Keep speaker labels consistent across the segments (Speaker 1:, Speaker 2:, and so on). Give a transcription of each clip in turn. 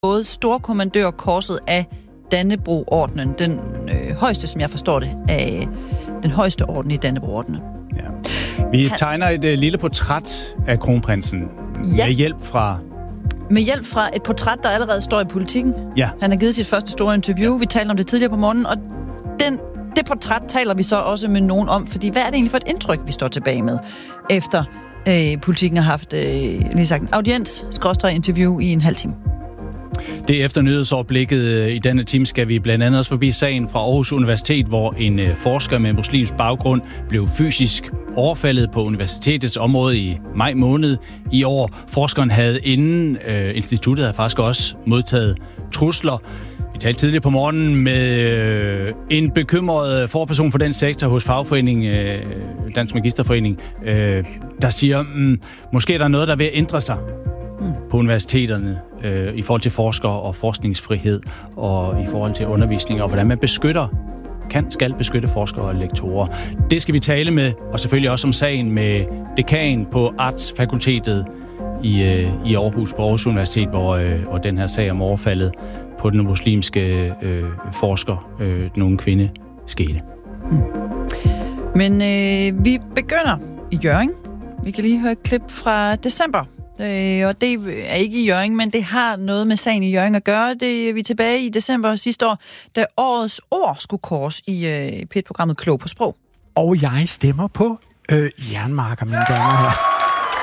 Speaker 1: både storkommandørkorset af Dannebrog-ordenen, den højeste, som jeg forstår det, af den højeste orden i Dannebrog-ordenen.
Speaker 2: Ja. Vi tegner et lille portræt af kronprinsen med hjælp fra...
Speaker 1: Med hjælp fra et portræt, der allerede står i Politikken.
Speaker 2: Ja.
Speaker 1: Han har givet sit første store interview. Vi talte om det tidligere på morgenen, og det portræt taler vi så også med nogen om, fordi hvad er det egentlig for et indtryk, vi står tilbage med, efter Politikken har haft lige sagt en audiens-interview i en halv time.
Speaker 2: Det efter nyhedsoverblikket i denne time skal vi blandt andet også forbi sagen fra Aarhus Universitet, hvor en forsker med muslimsk baggrund blev fysisk overfaldet på universitetets område i maj måned i år. Forskeren havde inden instituttet havde faktisk også modtaget trusler. Vi talte tidligere på morgenen med en bekymret forperson for den sektor hos fagforeningen, Dansk Magisterforening, der siger, måske er der noget, der er ved at ændre sig på universiteterne i forhold til forskere og forskningsfrihed og i forhold til undervisning og hvordan man skal beskytte forskere og lektorer. Det skal vi tale med, og selvfølgelig også om sagen med dekan på Artsfakultetet i Aarhus på Aarhus Universitet, hvor den her sag om overfaldet på den muslimske forsker, den unge kvinde, skete.
Speaker 1: Men vi begynder i Hjørring. Vi kan lige høre et klip fra december. Og det er ikke i Hjørring, men det har noget med sagen i Hjørring at gøre. Vi er tilbage i december sidste år, da årets ord skulle kåres i P1-programmet Klog på Sprog.
Speaker 3: Og jeg stemmer på jernmarker, mine damer og herrer.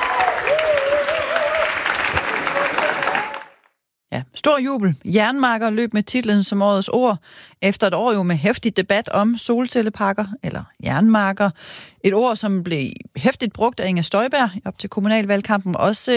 Speaker 1: Ja, stor jubel. Jernmarker løb med titlen som årets ord, efter et år jo med heftig debat om solcelleparker eller jernmarker. Et ord, som blev heftigt brugt af Inger Støjberg op til kommunalvalgkampen. Også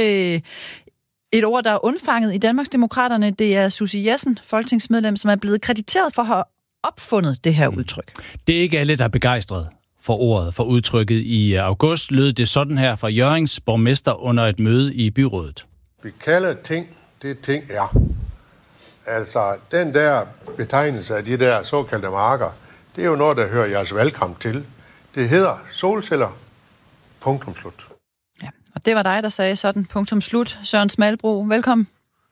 Speaker 1: et ord, der er undfanget i Danmarksdemokraterne. Det er Susie Jessen, folketingsmedlem, som er blevet krediteret for at have opfundet det her udtryk.
Speaker 2: Det er ikke alle, der er begejstret for ordet, for udtrykket. I august lød det sådan her fra Hjørrings borgmester under et møde i byrådet.
Speaker 4: Vi kalder ting det ting er. Altså, den der betegnelse af de der såkaldte marker, det er jo noget, der hører jeres valgkamp til. Det hedder solceller. Punktum slut.
Speaker 1: Ja, og det var dig, der sagde sådan. Punktum slut. Søren Smalbro, velkommen.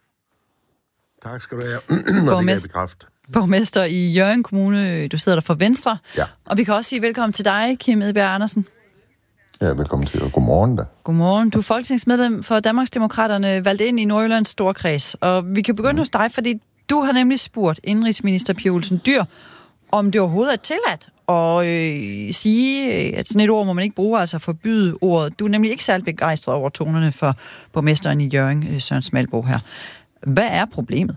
Speaker 4: Tak skal du have.
Speaker 1: Borgmester i Hjørring Kommune. Du sidder der for Venstre.
Speaker 4: Ja.
Speaker 1: Og vi kan også sige velkommen til dig, Kim Edberg Andersen.
Speaker 5: Ja, velkommen til, og godmorgen da.
Speaker 1: Godmorgen. Du er folketingsmedlem for Danmarksdemokraterne, valgt ind i Nordjyllands Storkreds. Og vi kan begynde hos dig, fordi du har nemlig spurgt indrigsminister Pia Olsen Dyhr, om det overhovedet er tilladt at sige, at sådan et ord må man ikke bruge, altså forbyde ordet. Du er nemlig ikke særlig begejstret over tonerne for borgmesteren i Hjørring, Søren Smalbro her. Hvad er problemet?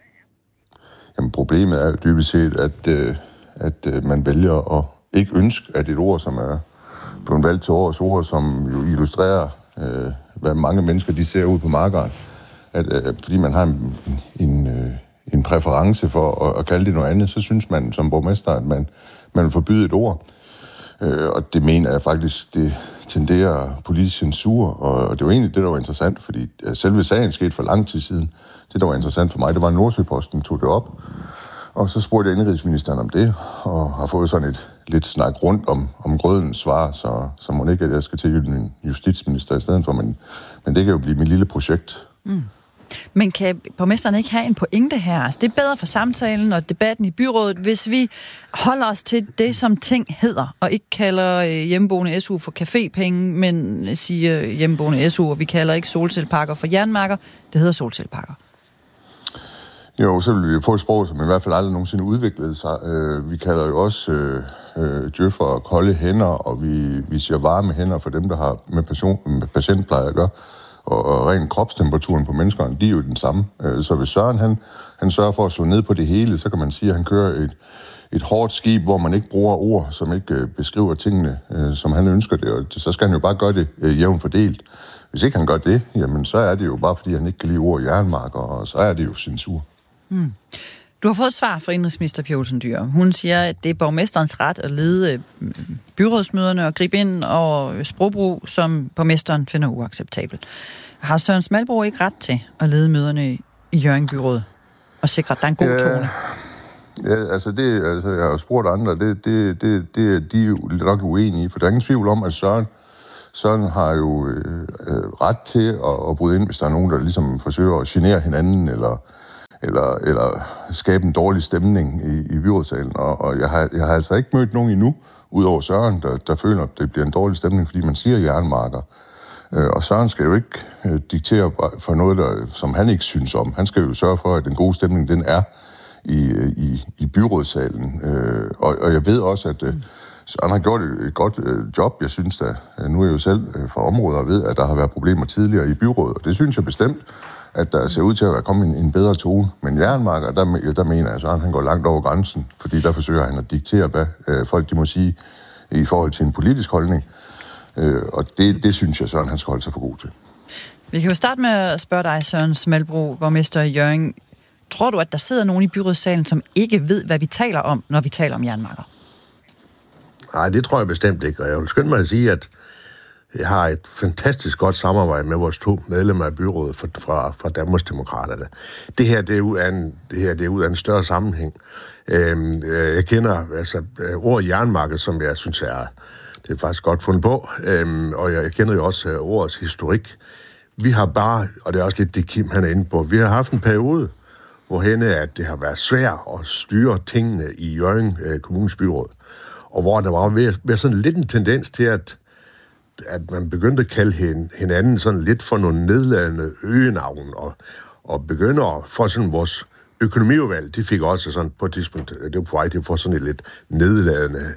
Speaker 5: Jamen, problemet er dybest set, at man vælger at ikke ønske, at et ord, som er blevet valgt til årets ord, som jo illustrerer, hvad mange mennesker de ser ud på markeren, fordi man har en præference for at kalde det noget andet, så synes man som borgmester, at man vil forbyde et ord. Og det mener jeg faktisk, det tenderer politisk censur, og det var egentlig det, der var interessant, fordi selve sagen skete for lang tid siden. Det, der var interessant for mig, det var, at Nordsjøposten tog det op, og så spurgte jeg indrigsministeren om det, og har fået sådan et lidt snak rundt om grødens svar, så må ikke, at jeg skal tilgælde en justitsminister i stedet for, men det kan jo blive mit lille projekt.
Speaker 1: Mm. Men kan borgmesteren ikke have en pointe her? Altså, det er bedre for samtalen og debatten i byrådet, hvis vi holder os til det, som ting hedder, og ikke kalder hjemmeboende SU for cafépenge, men siger hjemmeboende SU, og vi kalder ikke solcelleparker for jernmarker. Det hedder solcelleparker.
Speaker 5: Jo, så vil vi få et sprog, som i hvert fald aldrig nogensinde udviklede sig. Vi kalder jo også djøffer kolde hænder, og vi siger varme hænder for dem, der har med patientpleje at gøre. Og rent kropstemperaturen på menneskerne, de er jo den samme. Så hvis Søren han sørger for at slå ned på det hele, så kan man sige, at han kører et hårdt skib, hvor man ikke bruger ord, som ikke beskriver tingene, som han ønsker det. Og så skal han jo bare gøre det jævnt fordelt. Hvis ikke han gør det, jamen så er det jo bare, fordi han ikke kan lide ord jernmarker, og så er det jo censur.
Speaker 1: Mm. Du har fået et svar fra indrigsminister Pia Olsen Dyhr. Hun siger, at det er borgmesterens ret at lede byrådsmøderne og gribe ind og sprogbrug, som borgmesteren finder uacceptabelt. Har Søren Smalbro ikke ret til at lede møderne i Hjørring Byråd og sikre, at der er en god tone?
Speaker 5: Ja, altså jeg har spurgt andre, de er jo nok uenige i, for der er ingen tvivl om, at Søren har jo ret til at bryde ind, hvis der er nogen, der ligesom forsøger at genere hinanden, eller skabe en dårlig stemning i byrådssalen. Og jeg har altså ikke mødt nogen endnu, udover Søren, der føler, at det bliver en dårlig stemning, fordi man siger jernmarker. Og Søren skal jo ikke diktere for noget, som han ikke synes om. Han skal jo sørge for, at den gode stemning, den er i byrådssalen. Og jeg ved også, at Søren har gjort et godt job. Jeg synes da, nu er jeg jo selv fra området og ved, at der har været problemer tidligere i byrådet. Og det synes jeg bestemt, at der ser ud til at være kommet en bedre tone. Men jernmarker, der mener jeg, at Søren han går langt over grænsen, fordi der forsøger han at diktere, hvad folk de må sige i forhold til en politisk holdning. Og det synes jeg, Søren han skal holde sig for god til.
Speaker 1: Vi kan jo starte med at spørge dig, Søren Smalbro, borgmester i Hjørring. Tror du, at der sidder nogen i byrådssalen, som ikke ved, hvad vi taler om, når vi taler om jernmarker?
Speaker 4: Nej, det tror jeg bestemt ikke. Og jeg vil skynde mig at sige, at jeg har et fantastisk godt samarbejde med vores 2 medlemmer af byrådet fra Danmarksdemokraterne. Det her er ud af en større sammenhæng. Jeg kender ordet jernmarked, som jeg synes det er faktisk godt fundet på, og jeg kender jo også ordets historik. Vi har bare, og det er også lidt det Kim han er inde på, vi har haft en periode, hvorhenne at det har været svært at styre tingene i Hjørring Kommunes byråd, og hvor der var ved sådan lidt en tendens til, at man begyndte at kalde hinanden sådan lidt for nogle nedladende øgenavn, og begynder at få sådan vores økonomiudvalg, de fik også sådan på et tidspunkt, det var på vej til at få sådan et lidt nedladende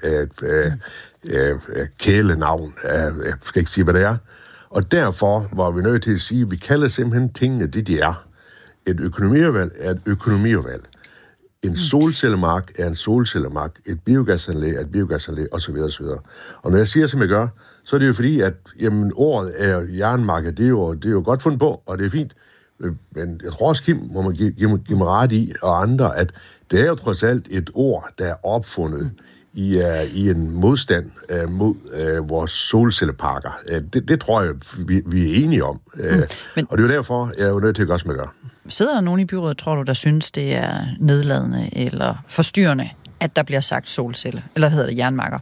Speaker 4: kælenavn, jeg skal ikke sige, hvad det er. Og derfor var vi nødt til at sige, at vi kalder simpelthen tingene det, de er. Et økonomiudvalg er et økonomiudvalg. En solcellemark er en solcellemark. Et biogasanlæg er et biogasanlæg, osv. osv. Og når jeg siger, som jeg gør, så er det jo fordi, at ordet er jernmarked, det er jo godt fundet på, og det er fint. Men jeg tror også, Kim må man give mig ret i, og andre, at det er jo trods alt et ord, der er opfundet i en modstand mod vores solcelleparker. Det tror jeg, vi er enige om. Og det er jo derfor, jeg er jo nødt til at gøre, som jeg gør.
Speaker 1: Sidder der nogen i byrådet, tror du, der synes, det er nedladende eller forstyrrende, at der bliver sagt solcelle? Eller hedder det jernmarker?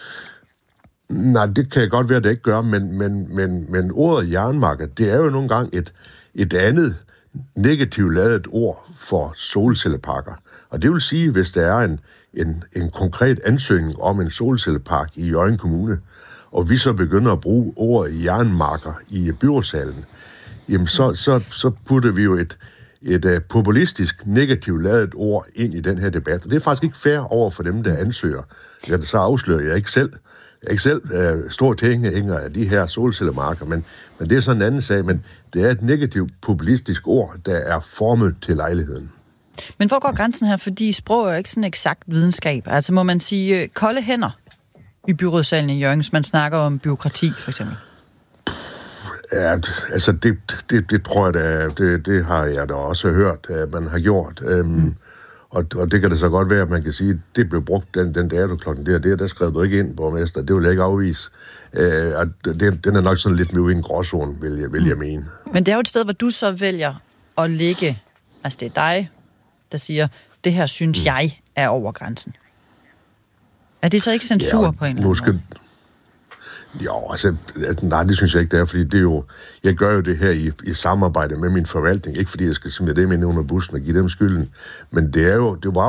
Speaker 4: Nej, det kan godt være, at det ikke gør, men ordet jernmarker, det er jo nogle gange et andet negativt ladet ord for solcelleparker. Og det vil sige, hvis der er en konkret ansøgning om en solcellepark i Hjørring Kommune, og vi så begynder at bruge ordet jernmarker i byrådssalen, jamen så putter vi jo et populistisk negativt ladet ord ind i den her debat. Og det er faktisk ikke fair over for dem, der ansøger. Så afslører jeg ikke selv stor tilhænger af de her solcellemarker, men det er sådan en anden sag, men det er et negativt populistisk ord, der er formet til lejligheden.
Speaker 1: Men hvor går grænsen her? Fordi sprog er jo ikke sådan eksakt videnskab. Altså må man sige kolde hænder i byrådssalen i Hjørring, hvis man snakker om bureaukrati, for eksempel?
Speaker 4: Ja, altså det tror jeg da, det har jeg da også hørt, at man har gjort. Og det kan det så godt være, at man kan sige, at det blev brugt den dato klokken der skrev du ikke ind, borgmester. Det vil jeg ikke afvise. Og den er nok sådan lidt mere i en gråzone, vil jeg mene.
Speaker 1: Men det er jo et sted, hvor du så vælger at lægge, altså det er dig, der siger, det her synes jeg er over grænsen. Er det så ikke censur på en eller anden måde?
Speaker 4: Jo, altså, nej, det synes jeg ikke, det er, fordi det er jo, jeg gør jo det her i samarbejde med min forvaltning, ikke fordi jeg skal smide dem ind under bussen og give dem skylden, men det var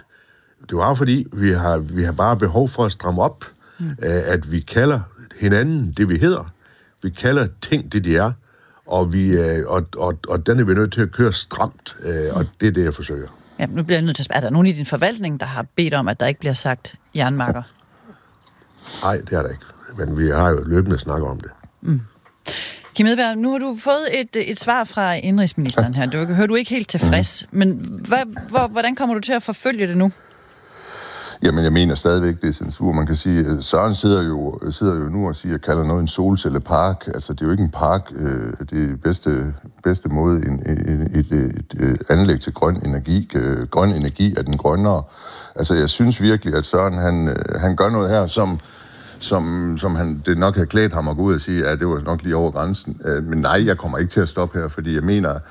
Speaker 4: fordi vi har bare behov for at stramme op, at vi kalder hinanden det, vi hedder. Vi kalder ting det, de er, og den er vi nødt til at køre stramt, og det er det, jeg forsøger.
Speaker 1: Ja, nu bliver jeg nødt til at spørge, er der nogen i din forvaltning, der har bedt om, at der ikke bliver sagt jernmarker?
Speaker 4: Nej, det er der ikke. Men vi har jo løbende snakket om det.
Speaker 1: Kim Edberg, nu har du fået et svar fra indrigsministeren her. Du hører du ikke helt tilfreds, men hvordan kommer du til at forfølge det nu?
Speaker 5: Jamen, jeg mener stadigvæk, det er censur. Man kan sige, at Søren sidder jo nu og siger, at kalder noget en solcellepark. Altså, det er jo ikke en park. Det er bedste måde et anlæg til grøn energi. Grøn energi er den grønnere. Altså, jeg synes virkelig, at Søren, han gør noget her, som han det nok havde klædt ham at gå ud og sige, at det var nok lige over grænsen. Men nej, jeg kommer ikke til at stoppe her, fordi jeg mener,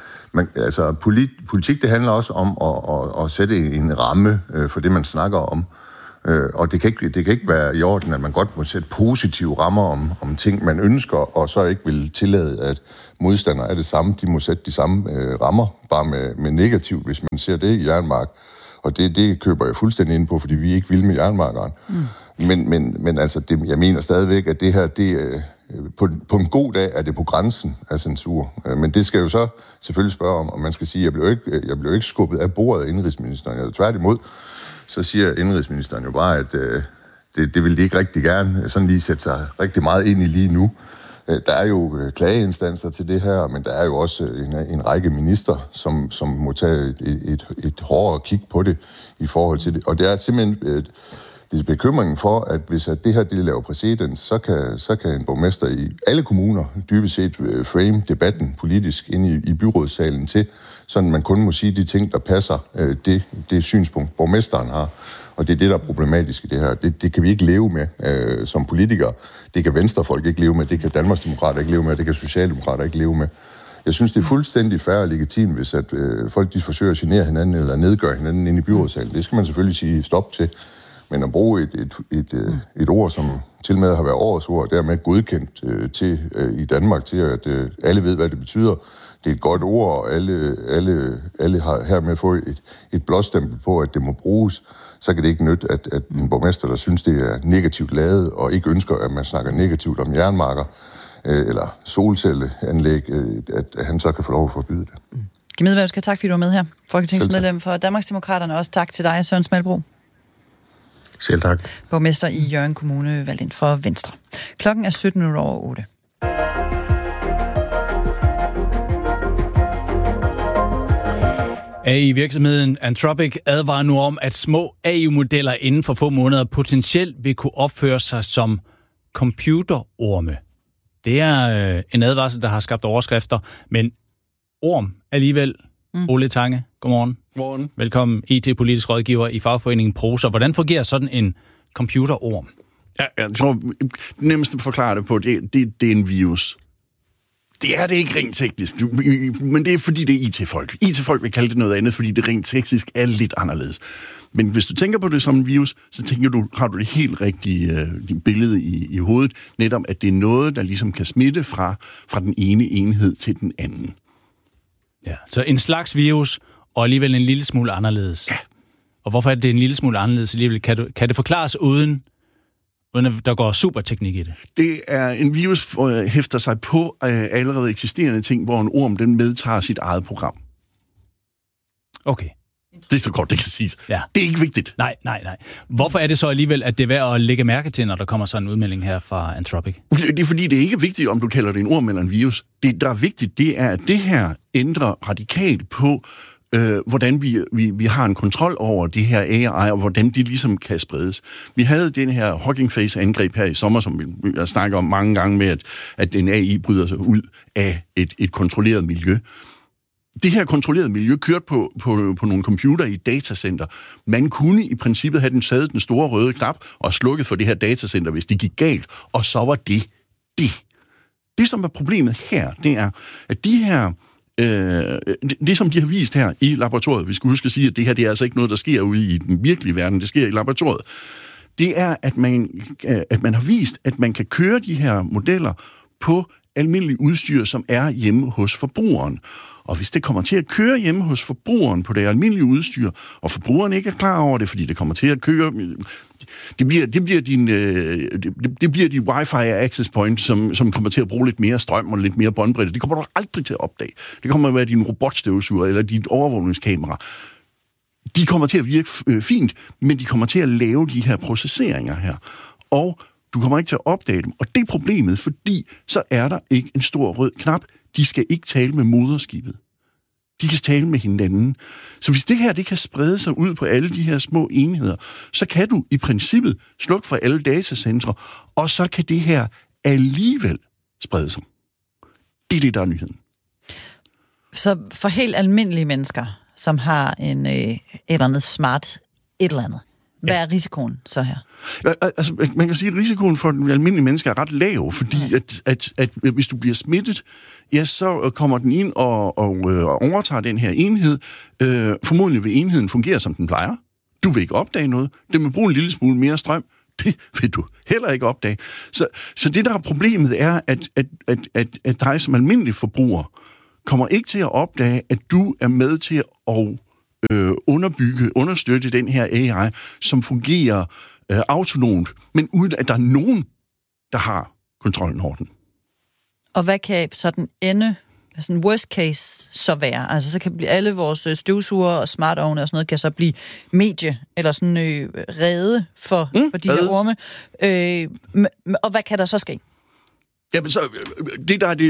Speaker 5: politik det handler også om at sætte en ramme for det, man snakker om. Og det kan ikke være i orden, at man godt må sætte positive rammer om ting, man ønsker, og så ikke vil tillade, at modstandere er det samme. De må sætte de samme rammer, bare med negativt, hvis man ser det i Jernmark. Og det køber jeg fuldstændig ind på, fordi vi ikke vil med jernmarkeren. Men altså, jeg mener stadigvæk, at det her, på en god dag er det på grænsen af censur. Men det skal jo så selvfølgelig spørge om, og man skal sige, at jeg blev ikke skubbet af bordet af indrigsministeren. Jeg tværtimod, så siger indrigsministeren jo bare, at det vil de ikke rigtig gerne sådan lige sætte sig rigtig meget ind i lige nu. Der er jo klageinstanser til det her, men der er jo også en række minister, som må tage et hårdere kig på det i forhold til det. Og det er simpelthen det er bekymringen for, at hvis det her laver præcedens, så kan en borgmester i alle kommuner dybest set frame debatten politisk inde i byrådssalen til, sådan man kun må sige de ting, der passer det synspunkt, borgmesteren har. Og det er det, der er problematisk i det her. Det kan vi ikke leve med som politikere. Det kan venstrefolk ikke leve med, det kan Danmarksdemokrater ikke leve med, det kan Socialdemokrater ikke leve med. Jeg synes, det er fuldstændig fair og legitimt, hvis at folk de forsøger at genere hinanden eller nedgøre hinanden inde i byrådssalen. Det skal man selvfølgelig sige stop til. Men at bruge et ord, som til med har været årets ord, dermed godkendt i Danmark til, at alle ved, hvad det betyder. Det er et godt ord, og alle har hermed fået et blåstempel på, at det må bruges. Så kan det ikke nytte, at en borgmester, der synes, det er negativt lavet, og ikke ønsker, at man snakker negativt om jernmarker eller solcelleanlæg, at han så kan få lov at forbyde det.
Speaker 1: Kim Edberg, tak fordi du var med her. Folketingsmedlem for Danmarksdemokraterne. Også tak til dig, Søren Smalbro.
Speaker 6: Selv tak.
Speaker 1: Borgmester i Hjørring Kommune, valgt ind for Venstre. Klokken er 7:17.
Speaker 2: AI-virksomheden Anthropic advarer nu om, at små AI-modeller inden for få måneder potentielt vil kunne opføre sig som computerorme. Det er en advarsel, der har skabt overskrifter, men orm alligevel. Ole Tange, godmorgen.
Speaker 6: Godmorgen.
Speaker 2: Velkommen, IT-politisk rådgiver i fagforeningen Prosa. Hvordan fungerer sådan en computerorm?
Speaker 6: Ja, jeg tror, det nemmeste at forklare det på, det er en virus. Det er det ikke rent teknisk, men det er fordi, det er IT-folk. IT-folk vil kalde det noget andet, fordi det rent teknisk er lidt anderledes. Men hvis du tænker på det som en virus, så har du det helt rigtige billede i hovedet, netop at det er noget, der ligesom kan smitte fra den ene enhed til den anden.
Speaker 2: Ja, så en slags virus, og alligevel en lille smule anderledes.
Speaker 6: Ja.
Speaker 2: Og hvorfor er det en lille smule anderledes alligevel? Kan det forklares uden at der går superteknik i det? Det
Speaker 6: er en virus, der hæfter sig på allerede eksisterende ting, hvor en orm den medtager sit eget program.
Speaker 2: Okay.
Speaker 6: Det er så godt, det kan siges.
Speaker 2: Ja.
Speaker 6: Det er ikke vigtigt.
Speaker 2: Nej. Hvorfor er det så alligevel, at det er værd at lægge mærke til, når der kommer sådan en udmelding her fra Anthropic?
Speaker 6: Det er fordi, det er ikke vigtigt, om du kalder det en orm eller en virus. Det, der er vigtigt, det er, at det her ændrer radikalt på, hvordan vi har en kontrol over det her AI, og hvordan de ligesom kan spredes. Vi havde den her Hugging Face-angreb her i sommer, som vi har snakket om mange gange med, at den AI bryder sig ud af et kontrolleret miljø. Det her kontrollerede miljø kørte på nogle computer i et datacenter. Man kunne i princippet have den store røde knap og slukket for det her datacenter, hvis det gik galt, og så var det. Det, som er problemet her, det er, at de her det, som de har vist her i laboratoriet, vi skal huske at sige, at det her det er altså ikke noget, der sker ude i den virkelige verden, det sker i laboratoriet, det er, at man har vist, at man kan køre de her modeller på almindelig udstyr, som er hjemme hos forbrugeren. Og hvis det kommer til at køre hjemme hos forbrugeren på det almindelige udstyr, og forbrugeren ikke er klar over det, fordi det kommer til at køre... Det bliver din Wi-Fi access point, som kommer til at bruge lidt mere strøm og lidt mere båndbredde. Det kommer du aldrig til at opdage. Det kommer at være din robotstøvsuger eller dit overvågningskamera. De kommer til at virke fint, men de kommer til at lave de her processeringer her. Og du kommer ikke til at opdage dem. Og det er problemet, fordi så er der ikke en stor rød knap. De skal ikke tale med moderskibet. De kan tale med hinanden. Så hvis det her det kan sprede sig ud på alle de her små enheder, så kan du i princippet slukke for alle datacentre, og så kan det her alligevel sprede sig. Det er det, der er nyheden.
Speaker 1: Så for helt almindelige mennesker, som har en et eller andet smart et eller andet, hvad er risikoen så her?
Speaker 6: Altså, man kan sige, at risikoen for den almindelige menneske er ret lav, fordi at hvis du bliver smittet, ja, så kommer den ind og overtager den her enhed. Formodentlig vil enheden fungere, som den plejer. Du vil ikke opdage noget. Det vil bruge en lille smule mere strøm. Det vil du heller ikke opdage. Så det, der er problemet, er, at dig som almindelig forbruger kommer ikke til at opdage, at du er med til at understøtte den her AI, som fungerer autonomt, men uden at der er nogen, der har kontrollen over den.
Speaker 1: Og hvad kan sådan sådan worst case så være? Altså så kan blive alle vores støvsuger og smart ovne og sådan noget, kan så blive medie, eller sådan rede for de her orme. Og hvad kan der så ske?
Speaker 6: Jamen så, det der er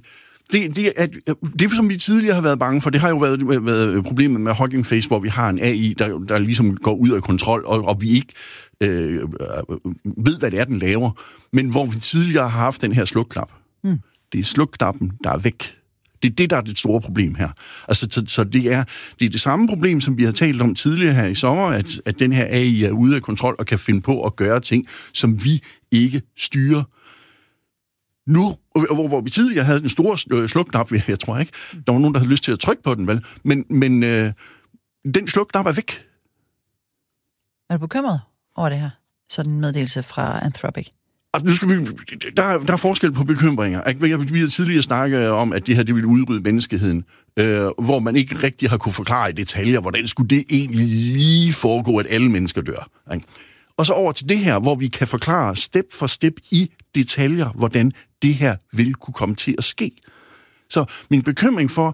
Speaker 6: det, som vi tidligere har været bange for, det har jo været problemet med Hugging Face, hvor vi har en AI, der ligesom går ud af kontrol, og vi ikke ved, hvad det er, den laver. Men hvor vi tidligere har haft den her slukknap. Det er slukknappen, der er væk. Det er det, der er det store problem her. Altså, så det er det samme problem, som vi har talt om tidligere her i sommer, at den her AI er ude af kontrol og kan finde på at gøre ting, som vi ikke styrer. Nu, hvor vi tidligere havde den store slukknap, jeg tror ikke, der var nogen, der havde lyst til at trykke på den, vel? Men den slukknap er væk.
Speaker 1: Er du bekymret over det her? Sådan en meddelelse fra Anthropic.
Speaker 6: Altså, nu skal der er forskel på bekymringer. Vi har tidligere snakket om, at det her det ville udrydde menneskeheden, hvor man ikke rigtig har kunne forklare i detaljer, hvordan skulle det egentlig lige foregå, at alle mennesker dør. Ikke? Og så over til det her, hvor vi kan forklare step for step i detaljer, hvordan det her vil kunne komme til at ske. Så min bekymring for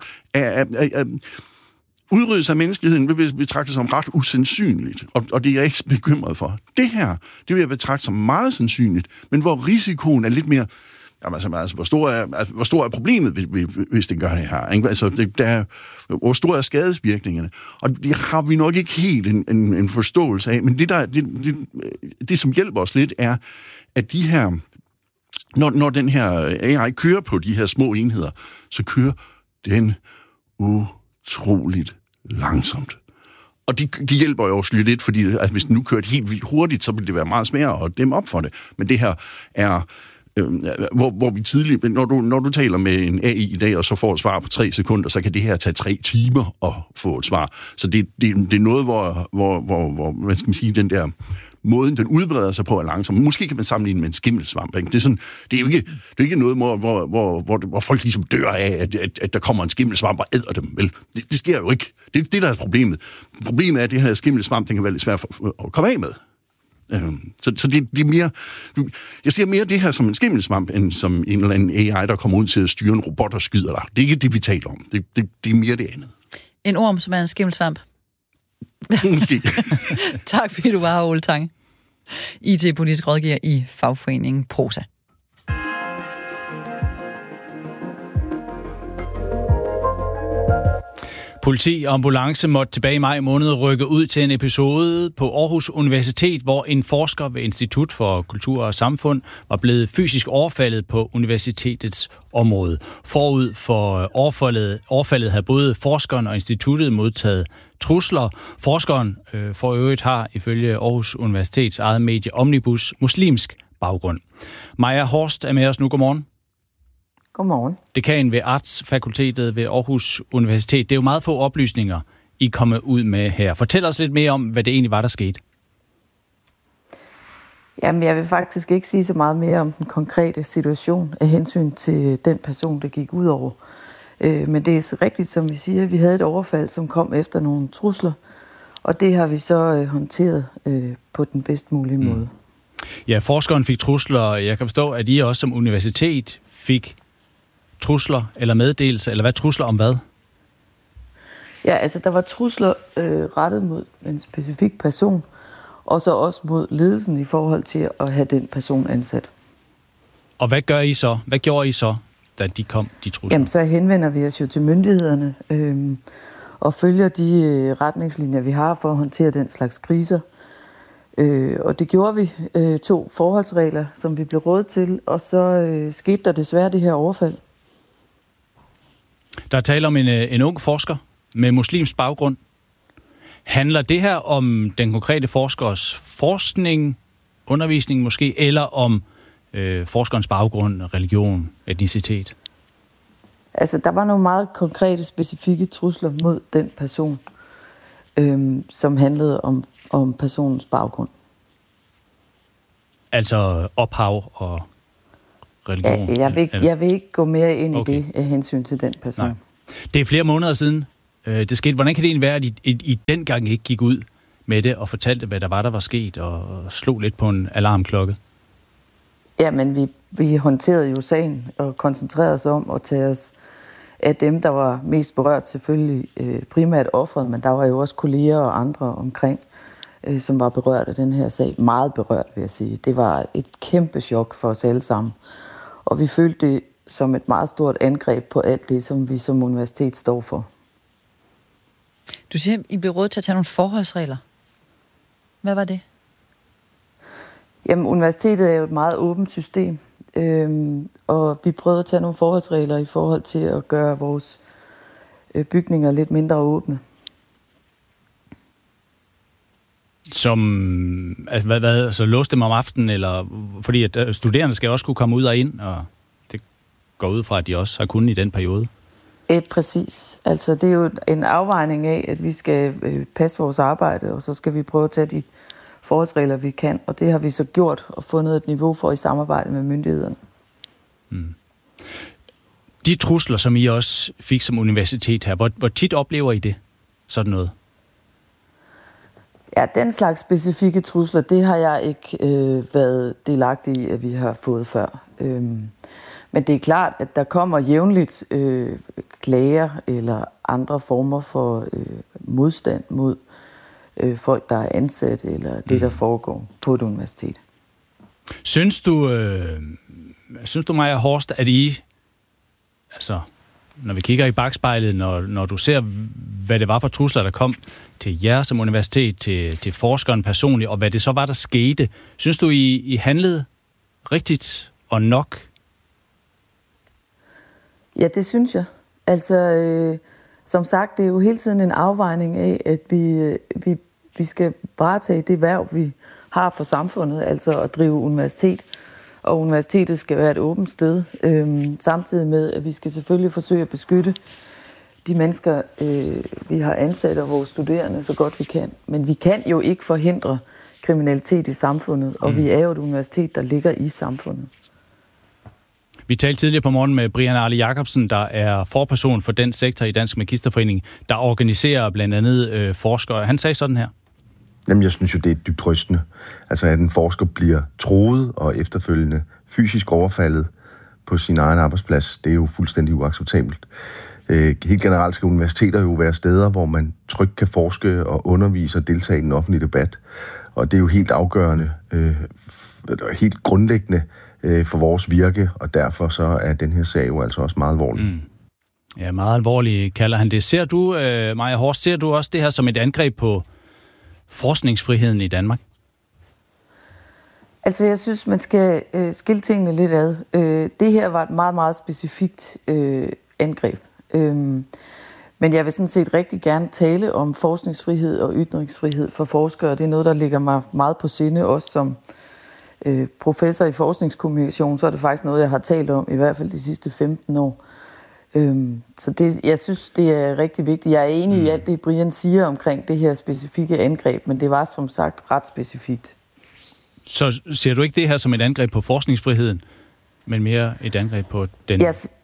Speaker 6: udryddelse af menneskeheden vil betragte som ret usandsynligt, og det er jeg ikke bekymret for. Det her, det vil jeg betragte som meget sandsynligt, men hvor risikoen er lidt mere. Altså, hvor stor er problemet, hvis det gør det her? Ikke? Altså, hvor store er skadesvirkningerne? Og det har vi nok ikke helt en forståelse af, men det, som hjælper os lidt, er, at de her, når den her AI kører på de her små enheder, så kører den utroligt langsomt. Og de hjælper jo også lidt, fordi altså, hvis den nu kører helt vildt hurtigt, så vil det være meget sværere at dæmme op for det. Men det her er hvor vi tidligere, når du taler med en AI i dag, og så får et svar på 3 sekunder, så kan det her tage 3 timer at få et svar. Så det er noget, hvor hvad skal man sige, den der måden, den udbreder sig på er langsom. Måske kan man sammenligne med en skimmelsvamp. Ikke? Det er jo ikke noget, hvor folk ligesom dør af, at der kommer en skimmelsvamp og æder dem. Vel? Det sker jo ikke. Det er ikke det, der er problemet. Problemet er, at det her skimmelsvamp, den kan være lidt svært at komme af med. Så det er mere. Jeg ser mere det her som en skimmelsvamp, end som en eller anden AI, der kommer ud til at styre en robot og skyder dig. Det er ikke det, vi taler om. Det er mere det andet.
Speaker 1: En orm, som er en skimmelsvamp.
Speaker 6: Måske.
Speaker 1: Tak fordi du var her, Ole Tange. IT-politisk rådgiver i fagforeningen Prosa.
Speaker 2: Politi og ambulance måtte tilbage i maj måned rykke ud til en episode på Aarhus Universitet, hvor en forsker ved Institut for Kultur og Samfund var blevet fysisk overfaldet på universitetets område. Forud for overfaldet havde både forskeren og instituttet modtaget trusler. Forskeren for øvrigt har ifølge Aarhus Universitets eget medie Omnibus muslimsk baggrund. Maja Horst er med os nu. Godmorgen.
Speaker 7: Godmorgen.
Speaker 2: Dekan ved Artsfakultetet ved Aarhus Universitet. Det er jo meget få oplysninger, I kommer ud med her. Fortæl os lidt mere om, hvad det egentlig var, der skete.
Speaker 7: Jamen, jeg vil faktisk ikke sige så meget mere om den konkrete situation af hensyn til den person, der gik ud over. Men det er rigtigt, som vi siger, vi havde et overfald, som kom efter nogle trusler, og det har vi så håndteret på den bedst mulige måde.
Speaker 2: Ja, forskeren fik trusler. Jeg kan forstå, at I også som universitet fik trusler eller meddelelser, eller hvad trusler om hvad?
Speaker 7: Ja, altså der var trusler rettet mod en specifik person, og så også mod ledelsen i forhold til at have den person ansat.
Speaker 2: Og hvad gør I så? Hvad gjorde I så, da de kom, de trusler?
Speaker 7: Jamen, så henvender vi os jo til myndighederne og følger de retningslinjer, vi har for at håndtere den slags kriser. Og det gjorde vi. 2 forholdsregler, som vi blev rådet til, og så skete der desværre det her overfald.
Speaker 2: Der er tale om en ung forsker med muslimsk baggrund. Handler det her om den konkrete forskers forskning, undervisning måske, eller om forskerens baggrund, religion, etnicitet?
Speaker 7: Altså, der var nogle meget konkrete, specifikke trusler mod den person. som handlede om personens baggrund.
Speaker 2: Altså ophav og religion?
Speaker 7: Ja, jeg vil ikke gå mere ind i det af hensyn til den person.
Speaker 2: Nej. Det er flere måneder siden, det skete. Hvordan kan det egentlig være, at I dengang ikke gik ud med det og fortalte, hvad der var sket, og slog lidt på en alarmklokke?
Speaker 7: Jamen, vi håndterede jo sagen og koncentrerede os om at tage os af dem, der var mest berørt, selvfølgelig primært offeret, men der var jo også kolleger og andre omkring, som var berørt af den her sag. Meget berørt, vil jeg sige. Det var et kæmpe chok for os alle sammen. Og vi følte det som et meget stort angreb på alt det, som vi som universitet står for.
Speaker 1: Du siger, I blev råd til at tage nogle forholdsregler. Hvad var det?
Speaker 7: Jamen, universitetet er jo et meget åbent system, og vi prøvede at tage nogle forholdsregler i forhold til at gøre vores bygninger lidt mindre åbne.
Speaker 2: Som, altså, så låste dem om aftenen, eller fordi at studerende skal også kunne komme ud og ind, og det går ud fra, at de også har kunnet i den periode?
Speaker 7: Præcis. Altså, det er jo en afvejning af, at vi skal passe vores arbejde, og så skal vi prøve at tage de forholdsregler, vi kan, og det har vi så gjort og fundet et niveau for i samarbejde med myndighederne. Mm.
Speaker 2: De trusler, som I også fik som universitet her, hvor tit oplever I det, sådan noget?
Speaker 7: Ja, den slags specifikke trusler, det har jeg ikke været delagtig i, at vi har fået før. Men det er klart, at der kommer jævnligt klager eller andre former for modstand mod folk, der er ansat, eller det, der foregår på et universitet.
Speaker 2: Synes du, Maja Horst, at I, altså, når vi kigger i bagspejlet, når du ser, hvad det var for trusler, der kom til jer som universitet, til forskeren personligt, og hvad det så var, der skete, synes du, I handlede rigtigt og nok?
Speaker 7: Ja, det synes jeg. Altså, som sagt, det er jo hele tiden en afvejning af, at vi skal varetage det hverv, vi har for samfundet, altså at drive universitet. Og universitetet skal være et åbent sted, samtidig med, at vi skal selvfølgelig forsøge at beskytte de mennesker, vi har ansat og vores studerende, så godt vi kan. Men vi kan jo ikke forhindre kriminalitet i samfundet, og vi er jo et universitet, der ligger i samfundet.
Speaker 2: Vi talte tidligere på morgen med Brian Arle Jacobsen, der er forperson for den sektor i Dansk Magisterforening, der organiserer blandt andet forskere. Han sagde sådan her.
Speaker 5: Jamen, jeg synes jo, det er dybt rystende. Altså, at en forsker bliver truet og efterfølgende fysisk overfaldet på sin egen arbejdsplads, det er jo fuldstændig uacceptabelt. Helt generelt skal universiteter jo være steder, hvor man trygt kan forske og undervise og deltage i den offentlige debat. Og det er jo helt afgørende, helt grundlæggende for vores virke, og derfor så er den her sag jo altså også meget alvorlig. Mm.
Speaker 2: Ja, meget alvorlig kalder han det. Ser du, Maja Horst, ser du også det her som et angreb på forskningsfriheden i Danmark?
Speaker 7: Altså, jeg synes, man skal skille tingene lidt ad. Det her var et meget, meget specifikt angreb. Men jeg vil sådan set rigtig gerne tale om forskningsfrihed og ytringsfrihed for forskere. Det er noget, der ligger mig meget på sinde, også som professor i forskningskommunikation, så er det faktisk noget, jeg har talt om, i hvert fald de sidste 15 år. Så jeg synes, det er rigtig vigtigt. Jeg er enig i alt det, Brian siger omkring det her specifikke angreb, men det var som sagt ret specifikt.
Speaker 2: Så ser du ikke det her som et angreb på forskningsfriheden, men mere et angreb på den...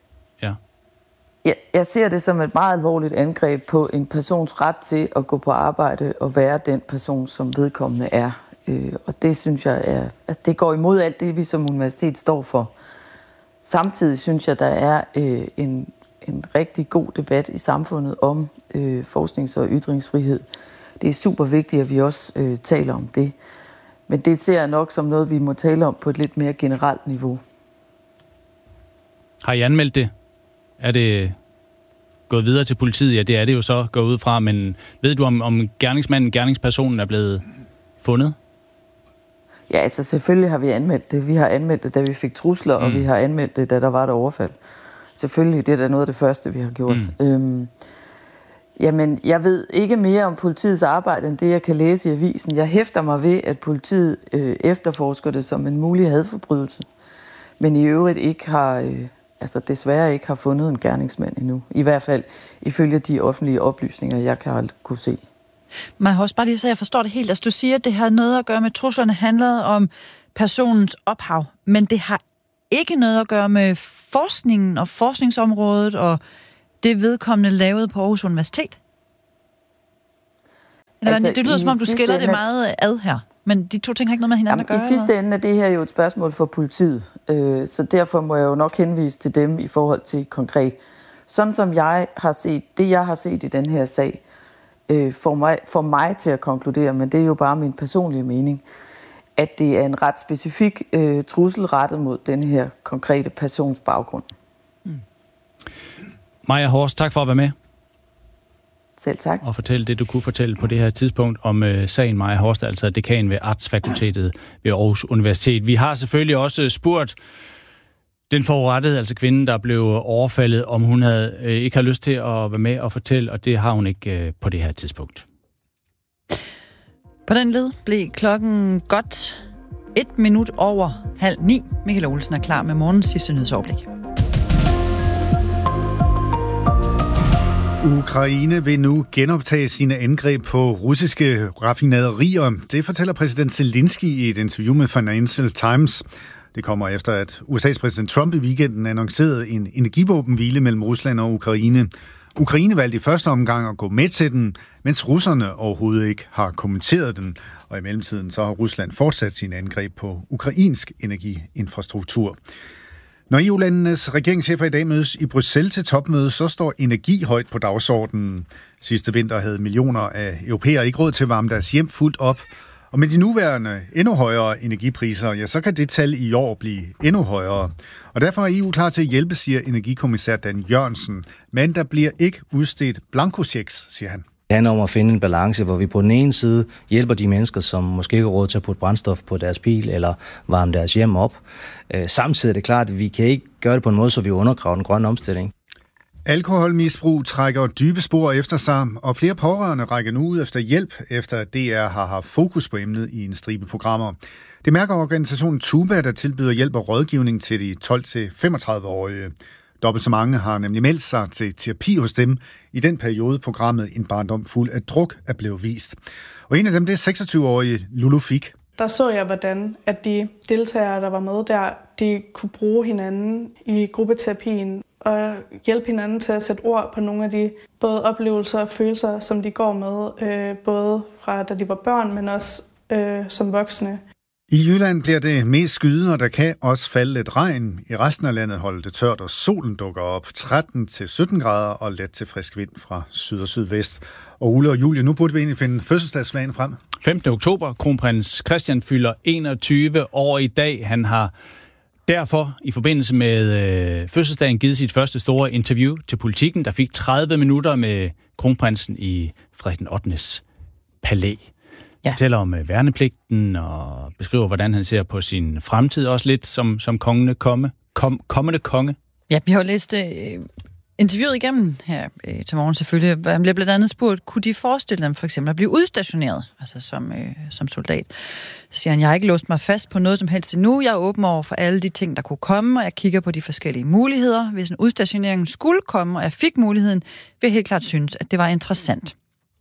Speaker 7: Jeg ser det som et meget alvorligt angreb på en persons ret til at gå på arbejde og være den person, som vedkommende er. Og det synes jeg det går imod alt det, vi som universitet står for. Samtidig synes jeg, der er en rigtig god debat i samfundet om forsknings- og ytringsfrihed. Det er super vigtigt, at vi også taler om det. Men det ser jeg nok som noget, vi må tale om på et lidt mere generelt niveau.
Speaker 2: Har I anmeldt det? Er det gået videre til politiet? Ja, det er det jo så gået ud fra, men ved du, om gerningspersonen er blevet fundet?
Speaker 7: Ja, altså selvfølgelig har vi anmeldt det. Vi har anmeldt det, da vi fik trusler, og vi har anmeldt det, da der var et overfald. Selvfølgelig, det er da noget af det første, vi har gjort. Jamen, jeg ved ikke mere om politiets arbejde, end det, jeg kan læse i avisen. Jeg hæfter mig ved, at politiet efterforsker det som en mulig hadforbrydelse, men i øvrigt ikke har, desværre ikke har fundet en gerningsmand endnu. I hvert fald ifølge de offentlige oplysninger, jeg kan kunne se.
Speaker 1: Man har også bare lige så jeg forstår det helt. Altså, du siger, at det har noget at gøre med, truslerne handlede om personens ophav, men det har ikke noget at gøre med forskningen og forskningsområdet og det vedkommende lavede på Aarhus Universitet? Altså, det lyder som om, du skiller det meget ad her, men de to ting har ikke noget med hinanden at gøre?
Speaker 7: I sidste ende er det her jo et spørgsmål for politiet, så derfor må jeg jo nok henvise til dem i forhold til konkret. Sådan som jeg har set i den her sag, får mig til at konkludere, men det er jo bare min personlige mening, at det er en ret specifik trussel rettet mod den her konkrete persons baggrund.
Speaker 2: Maja Horst, tak for at være med.
Speaker 7: Selv tak.
Speaker 2: Og fortælle det, du kunne fortælle på det her tidspunkt om sagen. Maja Horst, altså dekan ved Retsfakultetet ved Aarhus Universitet. Vi har selvfølgelig også spurgt den forurettede, altså kvinden, der blev overfaldet, om hun ikke har lyst til at være med og fortælle, og det har hun ikke på det her tidspunkt.
Speaker 1: På den led blev klokken godt 1 minut over 8:30. Michael Olsen er klar med morgens sidste nyhedsoverblik.
Speaker 3: Ukraine vil nu genoptage sine angreb på russiske raffinaderier. Det fortæller præsident Zelensky i et interview med Financial Times. Det kommer efter, at USA's præsident Trump i weekenden annoncerede en energivåbenhvile mellem Rusland og Ukraine. Ukraine valgte i første omgang at gå med til den, mens russerne overhovedet ikke har kommenteret den. Og i mellemtiden så har Rusland fortsat sine angreb på ukrainsk energiinfrastruktur. Når EU-landenes regeringschefer i dag mødes i Bruxelles til topmøde, så står energi højt på dagsordenen. Sidste vinter havde millioner af europæere ikke råd til at varme deres hjem fuldt op. Og med de nuværende endnu højere energipriser, ja, så kan det tal i år blive endnu højere. Og derfor er EU klar til at hjælpe, siger energikommissær Dan Jørgensen. Men der bliver ikke udstedt blankochecks, siger han.
Speaker 8: Det handler om at finde en balance, hvor vi på den ene side hjælper de mennesker, som måske ikke har råd til at putte brændstof på deres bil eller varme deres hjem op. Samtidig er det klart, at vi kan ikke gøre det på en måde, så vi undergraver den grønne omstilling.
Speaker 3: Alkoholmisbrug trækker dybe spor efter sig, og flere pårørende rækker nu ud efter hjælp, efter at DR har haft fokus på emnet i en stribe programmer. Det mærker organisationen Tuba, der tilbyder hjælp og rådgivning til de 12-35-årige. Dobbelt så mange har nemlig meldt sig til terapi hos dem i den periode, programmet En barndom fuld af druk er blevet vist. Og en af dem, det er 26-årige Lulu Fik.
Speaker 9: Der så jeg, hvordan at de deltagere, der var med der, de kunne bruge hinanden i gruppeterapien og hjælpe hinanden til at sætte ord på nogle af de både oplevelser og følelser, som de går med, både fra da de var børn, men også som voksne.
Speaker 3: I Jylland bliver det mest skyde, og der kan også falde lidt regn. I resten af landet holder det tørt, og solen dukker op 13-17 grader og let til frisk vind fra syd og sydvest. Og Ole og Julie, nu burde vi egentlig finde fødselsdagsflagen frem.
Speaker 2: 15. oktober, kronprins Christian fylder 21 år i dag. Han har derfor i forbindelse med fødselsdagen givet sit første store interview til Politiken, der fik 30 minutter med kronprinsen i Frederik den 8. palæ. Ja. Han fortæller om værnepligten og beskriver, hvordan han ser på sin fremtid, også lidt som kommende konge. Ja, vi har jo læst interviewet igennem her til morgen selvfølgelig. Han bliver blandt andet spurgt, kunne de forestille dem for eksempel at blive udstationeret, altså som soldat? Så siger han, jeg har ikke låst mig fast på noget som helst endnu. Jeg er åben over for alle de ting, der kunne komme, og jeg kigger på de forskellige muligheder. Hvis en udstationering skulle komme, og jeg fik muligheden, vil jeg helt klart synes, at det var interessant.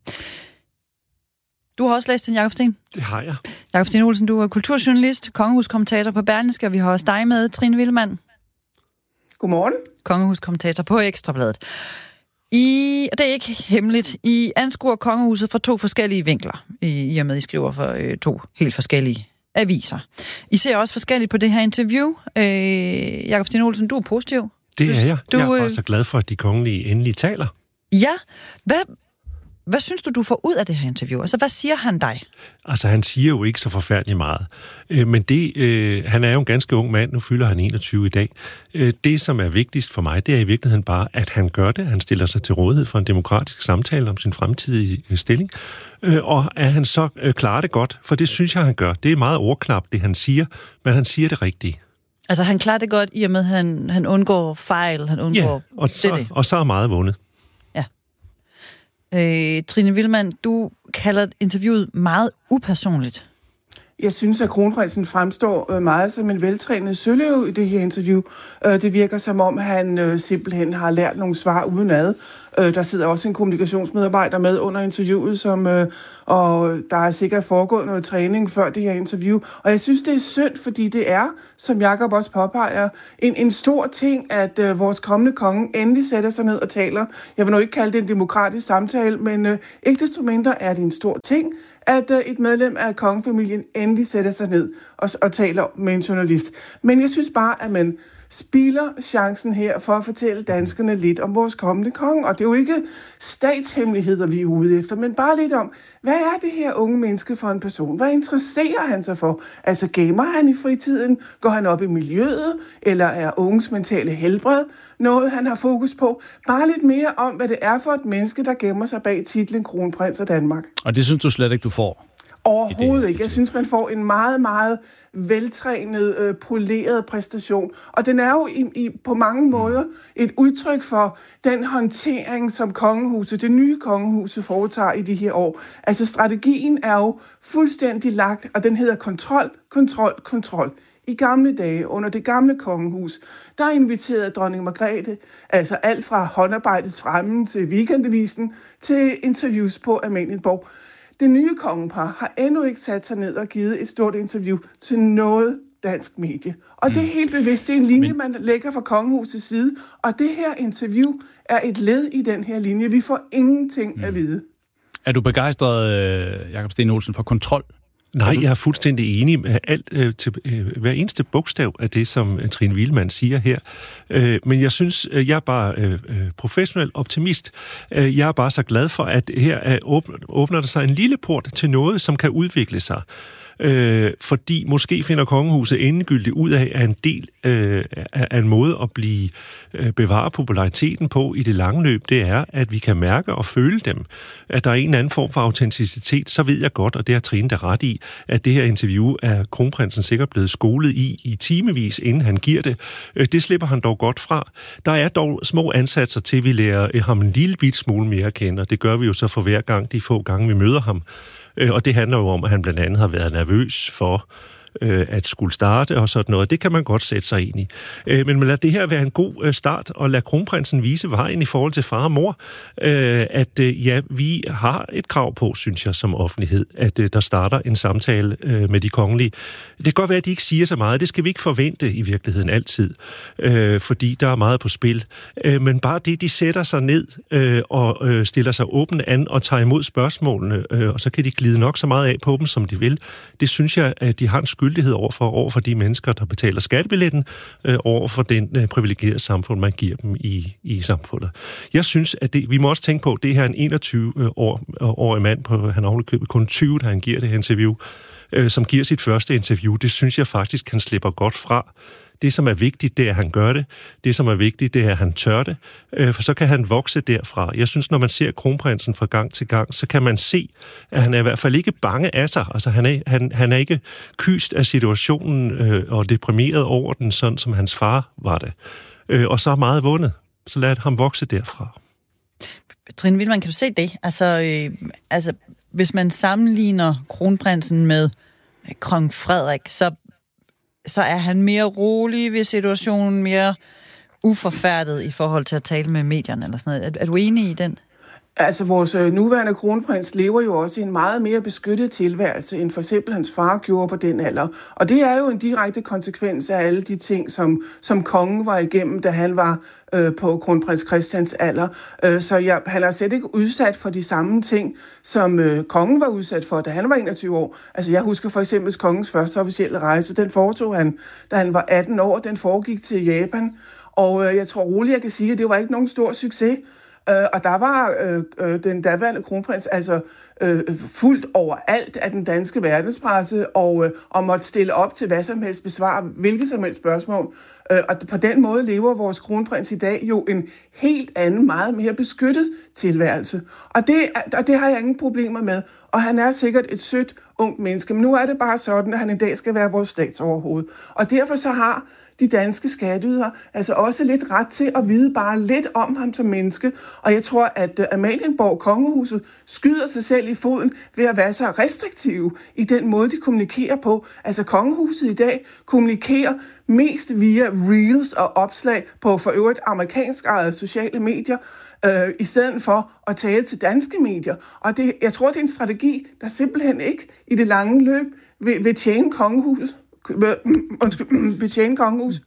Speaker 2: Du har også læst den, Jakob Sten?
Speaker 10: Det har jeg.
Speaker 1: Jakob Sten Olsen, du er kulturjournalist, kongehuskommentator på Berlingske, og vi har også dig med, Trine Willemann.
Speaker 11: Godmorgen.
Speaker 1: Kongehuskommentator på Ekstrabladet. Og det er ikke hemmeligt, I anskuer kongehuset fra 2 forskellige vinkler, i og med, I skriver for 2 helt forskellige aviser. I ser også forskelligt på det her interview. Jakob Sten Olsen, du er positiv.
Speaker 10: Det er jeg. Jeg er også glad for, at de kongelige endelig taler.
Speaker 1: Ja. Hvad synes du får ud af det her interview? Altså, hvad siger han dig?
Speaker 10: Altså, han siger jo ikke så forfærdeligt meget. Men han er jo en ganske ung mand. Nu fylder han 21 i dag. Det, som er vigtigst for mig, det er i virkeligheden bare, at han gør det. Han stiller sig til rådighed for en demokratisk samtale om sin fremtidige stilling. Og at han så klarer det godt, for det synes jeg, han gør. Det er meget ordknap, det han siger, men han siger det rigtige.
Speaker 1: Altså, han klarer det godt, i og med, at han undgår fejl, han undgår
Speaker 10: og så er meget vundet.
Speaker 1: Trine Willemann, du kalder interviewet meget upersonligt.
Speaker 11: Jeg synes, at kronprinsen fremstår meget som en veltrænet søløv i det her interview. Det virker som om, han simpelthen har lært nogle svar udenad. Der sidder også en kommunikationsmedarbejder med under interviewet, og der er sikkert foregået noget træning før det her interview. Og jeg synes, det er synd, fordi det er, som Jakob også påpeger, en stor ting, at vores kommende konge endelig sætter sig ned og taler. Jeg vil nu ikke kalde det en demokratisk samtale, men ikke desto mindre er det en stor ting, at et medlem af kongefamilien endelig sætter sig ned og taler med en journalist. Men jeg synes bare, at man spilder chancen her for at fortælle danskerne lidt om vores kommende konge. Og det er jo ikke statshemmeligheder, vi er ude efter, men bare lidt om, hvad er det her unge menneske for en person? Hvad interesserer han sig for? Altså gamer han i fritiden? Går han op i miljøet? Eller er unges mentale helbred noget, han har fokus på? Bare lidt mere om, hvad det er for et menneske, der gemmer sig bag titlen Kronprins af Danmark.
Speaker 2: Og det synes du slet ikke, du får?
Speaker 11: Overhovedet ikke. Jeg synes, man får en meget, meget veltrænet, poleret præstation. Og den er jo på mange måder et udtryk for den håndtering, som det nye kongehuse foretager i de her år. Altså strategien er jo fuldstændig lagt, og den hedder kontrol, kontrol, kontrol. I gamle dage, under det gamle kongehus, der inviterede dronning Margrethe, altså alt fra håndarbejdets fremme til weekendavisen, til interviews på Amalienborg. Det nye kongepar har endnu ikke sat sig ned og givet et stort interview til noget dansk medie. Og det er helt bevidst, det er en linje, man lægger fra kongehusets side, og det her interview er et led i den her linje. Vi får ingenting at vide.
Speaker 2: Er du begejstret, Jakob Steen Olsen, for kontrol?
Speaker 10: Nej, jeg er fuldstændig enig med hver eneste bogstav af det, som Trine Wielemund siger her. Men jeg synes, jeg er bare professionel optimist. Jeg er bare så glad for, at her åbner der sig en lille port til noget, som kan udvikle sig. Fordi måske finder kongehuset endegyldigt ud af, at en del af en måde at bevare populariteten på i det lange løb, det er, at vi kan mærke og føle dem. At der er en eller anden form for autenticitet, så ved jeg godt, og det har Trine da ret i, at det her interview er kronprinsen sikkert blevet skolet i timevis, inden han giver det. Det slipper han dog godt fra. Der er dog små ansatser til, at vi lærer ham en lille bit smule mere at kende, og det gør vi jo så for hver gang, de få gange vi møder ham. Og det handler jo om, at han blandt andet har været nervøs for at skulle starte og sådan noget. Det kan man godt sætte sig ind i. Men lad det her være en god start, og lad kronprinsen vise vejen i forhold til far og mor, at vi har et krav på, synes jeg, som offentlighed, at der starter en samtale med de kongelige. Det kan godt være, at de ikke siger så meget. Det skal vi ikke forvente i virkeligheden altid, fordi der er meget på spil. Men bare det, de sætter sig ned og stiller sig åbent an og tager imod spørgsmålene, og så kan de glide nok så meget af på dem, som de vil. Det synes jeg, at de har en skyldighed over for de mennesker, der betaler skattebilletten, over for den privilegerede samfund, man giver dem i samfundet. Jeg synes, at vi må også tænke på, at det her er en 21-årig mand, han har ovenikøbet kun 20, da han giver det her interview, som giver sit første interview. Det synes jeg faktisk, han slipper godt fra. Det, som er vigtigt, det er, at han gør det. Det, som er vigtigt, det er, at han tør det. For så kan han vokse derfra. Jeg synes, når man ser kronprinsen fra gang til gang, så kan man se, at han er i hvert fald ikke bange af sig. Altså, han er ikke kyst af situationen og deprimeret over den, sådan som hans far var det. Og så er meget vundet. Så lad ham vokse derfra.
Speaker 1: Trine Wielemund, kan du se det? Altså, hvis man sammenligner kronprinsen med kong Frederik, så er han mere rolig ved situationen, mere uforfærdet i forhold til at tale med medierne eller sådan noget. Er du enig i den?
Speaker 11: Altså, vores nuværende kronprins lever jo også i en meget mere beskyttet tilværelse, end for eksempel hans far gjorde på den alder. Og det er jo en direkte konsekvens af alle de ting, som kongen var igennem, da han var på kronprins Christians alder. Så han er slet ikke udsat for de samme ting, som kongen var udsat for, da han var 21 år. Altså, jeg husker for eksempel kongens første officielle rejse. Den foretog han, da han var 18 år. Den foregik til Japan. Og jeg tror roligt, jeg kan sige, at det var ikke nogen stor succes. Og der var den daværende kronprins altså fuldt overalt af den danske verdenspresse og måtte stille op til hvad som helst, besvare hvilket som helst spørgsmål. Og på den måde lever vores kronprins i dag jo en helt anden, meget mere beskyttet tilværelse. Og det har jeg ingen problemer med. Og han er sikkert et sødt, ungt menneske. Men nu er det bare sådan, at han en dag skal være vores statsoverhoved. Og derfor så har de danske skatteydere altså også lidt ret til at vide bare lidt om ham som menneske. Og jeg tror, at Amalienborg, kongehuset, skyder sig selv i foden ved at være så restriktive i den måde, de kommunikerer på. Altså kongehuset i dag kommunikerer mest via reels og opslag på for øvrigt amerikansk ejede sociale medier, i stedet for at tale til danske medier. Og jeg tror, det er en strategi, der simpelthen ikke i det lange løb vil tjene kongehuset. Betjene kongehuset.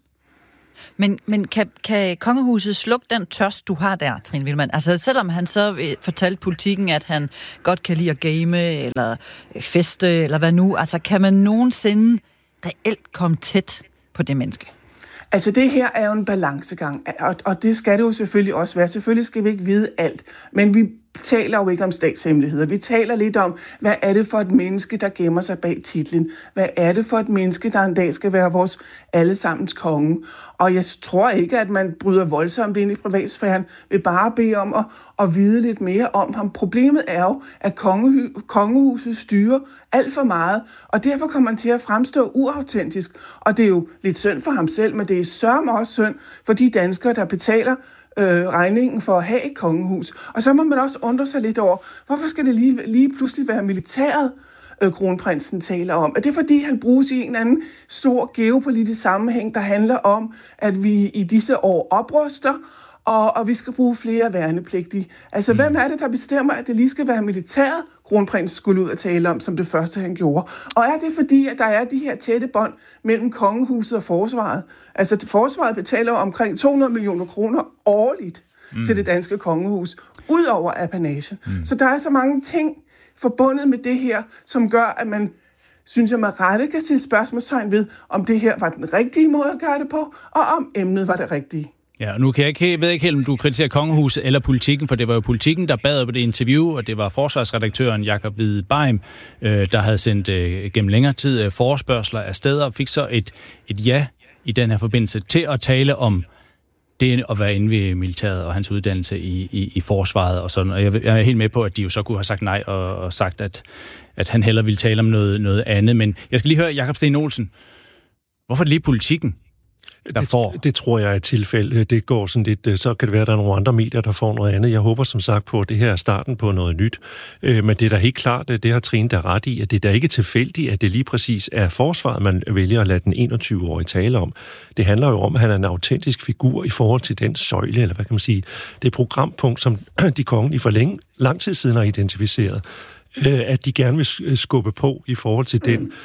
Speaker 1: Men kan kongehuset slukke den tørst, du har der, Trine Wilmann? Altså selvom han så fortalte Politikken, at han godt kan lide at game, eller feste, eller hvad nu, altså kan man nogensinde reelt komme tæt på det menneske?
Speaker 11: Altså det her er jo en balancegang, og det skal det jo selvfølgelig også være. Selvfølgelig skal vi ikke vide alt, men vi taler jo ikke om statshemmeligheder. Vi taler lidt om, hvad er det for et menneske, der gemmer sig bag titlen? Hvad er det for et menneske, der en dag skal være vores allesammens konge? Og jeg tror ikke, at man bryder voldsomt ind i privatsfæren ved bare at bede om at vide lidt mere om ham. Problemet er jo, at kongehuset styrer alt for meget, og derfor kommer man til at fremstå uautentisk. Og det er jo lidt synd for ham selv, men det er sørme også synd for de danskere, der betaler regningen for at have et kongehus. Og så må man også undre sig lidt over, hvorfor skal det lige pludselig være militæret, kronprinsen taler om? Er det fordi, han bruges i en eller anden stor geopolitisk sammenhæng, der handler om, at vi i disse år opruster, og vi skal bruge flere værnepligtige? Altså, hvem er det, der bestemmer, at det lige skal være militæret, kronprins skulle ud og tale om, som det første, han gjorde? Og er det fordi, at der er de her tætte bånd mellem kongehuset og forsvaret? Altså, forsvaret betaler omkring 200 millioner kroner årligt til det danske kongehus, ud over apanagen. Så der er så mange ting forbundet med det her, som gør, at man synes, at man rette kan stille spørgsmålstegn ved, om det her var den rigtige måde at gøre det på, og om emnet var det rigtige.
Speaker 2: Ja, nu ved jeg ikke helt, om du kritiserer kongehuset eller Politikken, for det var jo Politikken, der bad på det interview, og det var forsvarsredaktøren Jakob Hvide Beim, der havde sendt gennem længere tid forespørgsler af steder, og fik så et ja i den her forbindelse til at tale om det at være inde ved militæret og hans uddannelse i forsvaret og sådan. Og jeg er helt med på, at de jo så kunne have sagt nej og sagt, at han hellere ville tale om noget andet. Men jeg skal lige høre Jakob Sten Olsen. Hvorfor er det lige Politikken, der får?
Speaker 10: Det tror jeg er et tilfælde. Det går sådan lidt, så kan det være, at der er nogle andre medier, der får noget andet. Jeg håber som sagt på, at det her er starten på noget nyt. Men det er da helt klart, det har Trine der ret i, at det er da ikke tilfældigt, at det lige præcis er forsvaret, man vælger at lade den 21-årige tale om. Det handler jo om, at han er en autentisk figur i forhold til den søjle, eller hvad kan man sige, det programpunkt, som de kongelige for lang tid siden har identificeret, at de gerne vil skubbe på i forhold til den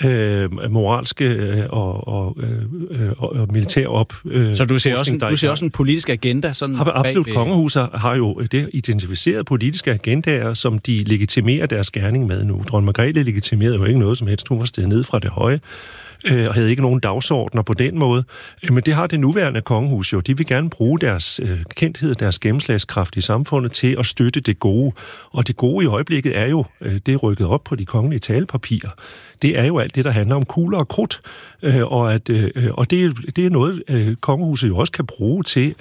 Speaker 10: moralske og militær op.
Speaker 2: Så du ser også en politisk agenda? Sådan
Speaker 10: absolut. Kongehuset har jo det identificeret politiske agendaer, som de legitimerer deres gerning med nu. Dronning Margrethe legitimerede jo ikke noget som helst. Hun var steget ned fra det høje og havde ikke nogen dagsordner på den måde. Men det har det nuværende kongehus jo. De vil gerne bruge deres kendthed, deres gennemslagskraft i samfundet til at støtte det gode. Og det gode i øjeblikket er jo, det er rykket op på de kongelige talepapirer. Det er jo alt det, der handler om kugler og krudt. Og det er noget, kongehuset jo også kan bruge til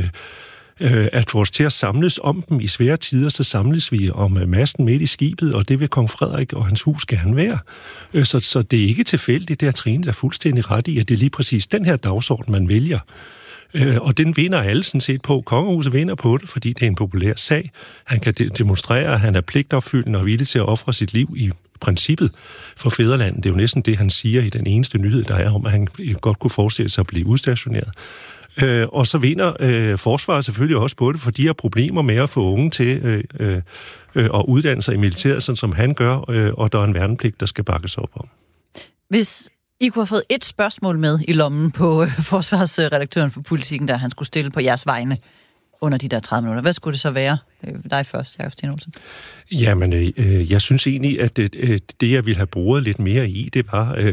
Speaker 10: at få os til at samles om dem i svære tider, så samles vi om masten midt i skibet, og det vil kong Frederik og hans hus gerne være. Så det er ikke tilfældigt, det er Trine, der er fuldstændig ret i, at det er lige præcis den her dagsorden, man vælger. Og den vinder alle sådan set på. Kongehuset vinder på det, fordi det er en populær sag. Han kan demonstrere, at han er pligtopfyldende og villig til at ofre sit liv i princippet for fædrelandet. Det er jo næsten det, han siger i den eneste nyhed, der er om, at han godt kunne forestille sig at blive udstationeret. Og så vinder forsvaret selvfølgelig også på det, for de har problemer med at få unge til at uddanne sig i militæret, sådan som han gør, og der er en værnepligt, der skal bakkes op om.
Speaker 1: Hvis I kunne have fået et spørgsmål med i lommen på forsvarsredaktøren for Politikken, der han skulle stille på jeres vegne under de der 30 minutter, hvad skulle det så være? Dig først, Jakob Sten Olsen.
Speaker 10: Jamen, jeg synes egentlig, at det, jeg ville have boret lidt mere i, det var,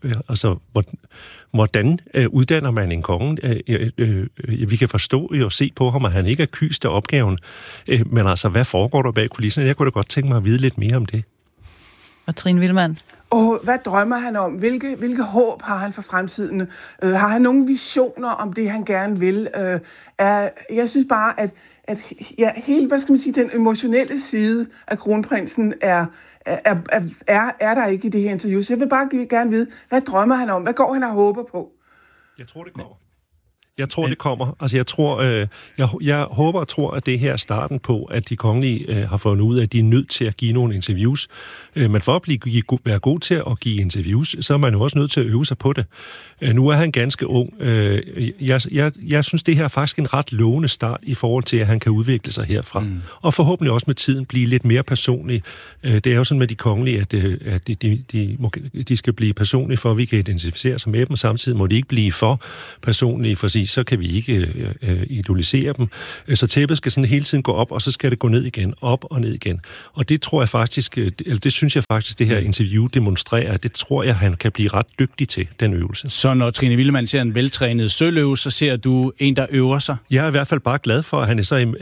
Speaker 10: hvordan uddanner man en konge? Vi kan forstå og se på ham, at han ikke er kyst af opgaven. Men altså, hvad foregår der bag kulisserne? Jeg kunne da godt tænke mig at vide lidt mere om det.
Speaker 1: Og Trine Wilmann?
Speaker 11: Og hvad drømmer han om? Hvilke håb har han for fremtiden? Har han nogle visioner om det, han gerne vil? Jeg synes bare, at hele, hvad skal man sige, den emotionelle side af kronprinsen er der ikke i det her interview. Så jeg vil bare gerne vide, hvad drømmer han om? Hvad går han og håber på?
Speaker 10: Jeg tror, det kommer. Det kommer. Altså, jeg håber og tror, at det her er starten på, at de kongelige har fundet ud af, at de er nødt til at give nogle interviews. Men for at være god til at give interviews, så er man jo også nødt til at øve sig på det. Nu er han ganske ung. Jeg synes, det her er faktisk en ret lovende start i forhold til, at han kan udvikle sig herfra. Og forhåbentlig også med tiden blive lidt mere personlig. Det er jo sådan med de kongelige, at de skal blive personlige, for at vi kan identificere sig med dem. Samtidig må de ikke blive for personlige, for så kan vi ikke idolisere dem. Så tæppet skal sådan hele tiden gå op, og så skal det gå ned igen, op og ned igen. Og det tror jeg faktisk, eller det synes jeg faktisk, det her interview demonstrerer, det tror jeg, han kan blive ret dygtig til, den øvelse.
Speaker 2: Så når Trine Villemann ser en veltrænet søløve, så ser du en, der øver sig?
Speaker 10: Jeg er i hvert fald bare glad for, at han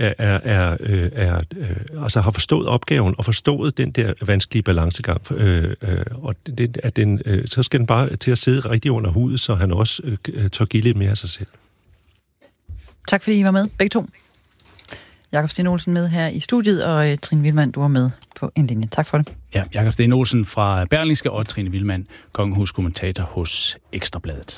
Speaker 10: så har forstået opgaven og forstået den der vanskelige balancegang. Og så skal den bare til at sidde rigtig under huden, så han også tør give lidt mere af sig selv.
Speaker 1: Tak fordi I var med, begge to. Jakob Sten Olsen med her i studiet, og Trine Villemann, du var med på en linje. Tak for det.
Speaker 2: Ja, Jakob Sten Olsen fra Berlingske og Trine Villemann, kongehuskommentator hos Ekstra Bladet.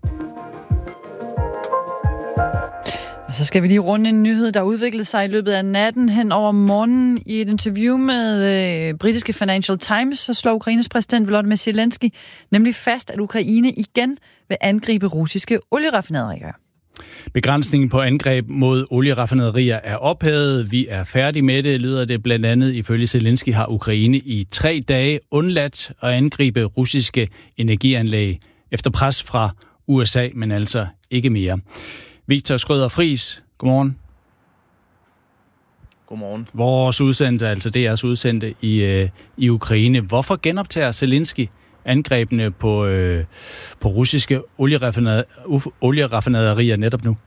Speaker 1: Og så skal vi lige runde en nyhed, der udviklede sig i løbet af natten hen over morgenen. I et interview med britiske Financial Times, så slår Ukraines præsident Volodymyr Zelensky nemlig fast, at Ukraine igen vil angribe russiske olieraffinaderier.
Speaker 2: Begrænsningen på angreb mod olieraffinaderier er ophævet. Vi er færdige med det, lyder det blandt andet. Ifølge Zelensky har Ukraine i 3 dage undladt at angribe russiske energianlæg efter pres fra USA, men altså ikke mere. Victor Skrøder Friis, godmorgen.
Speaker 12: Godmorgen.
Speaker 2: Vores udsendte, altså DR's udsendte i Ukraine. Hvorfor genoptager Zelensky angrebene på russiske olieraffinaderier netop nu?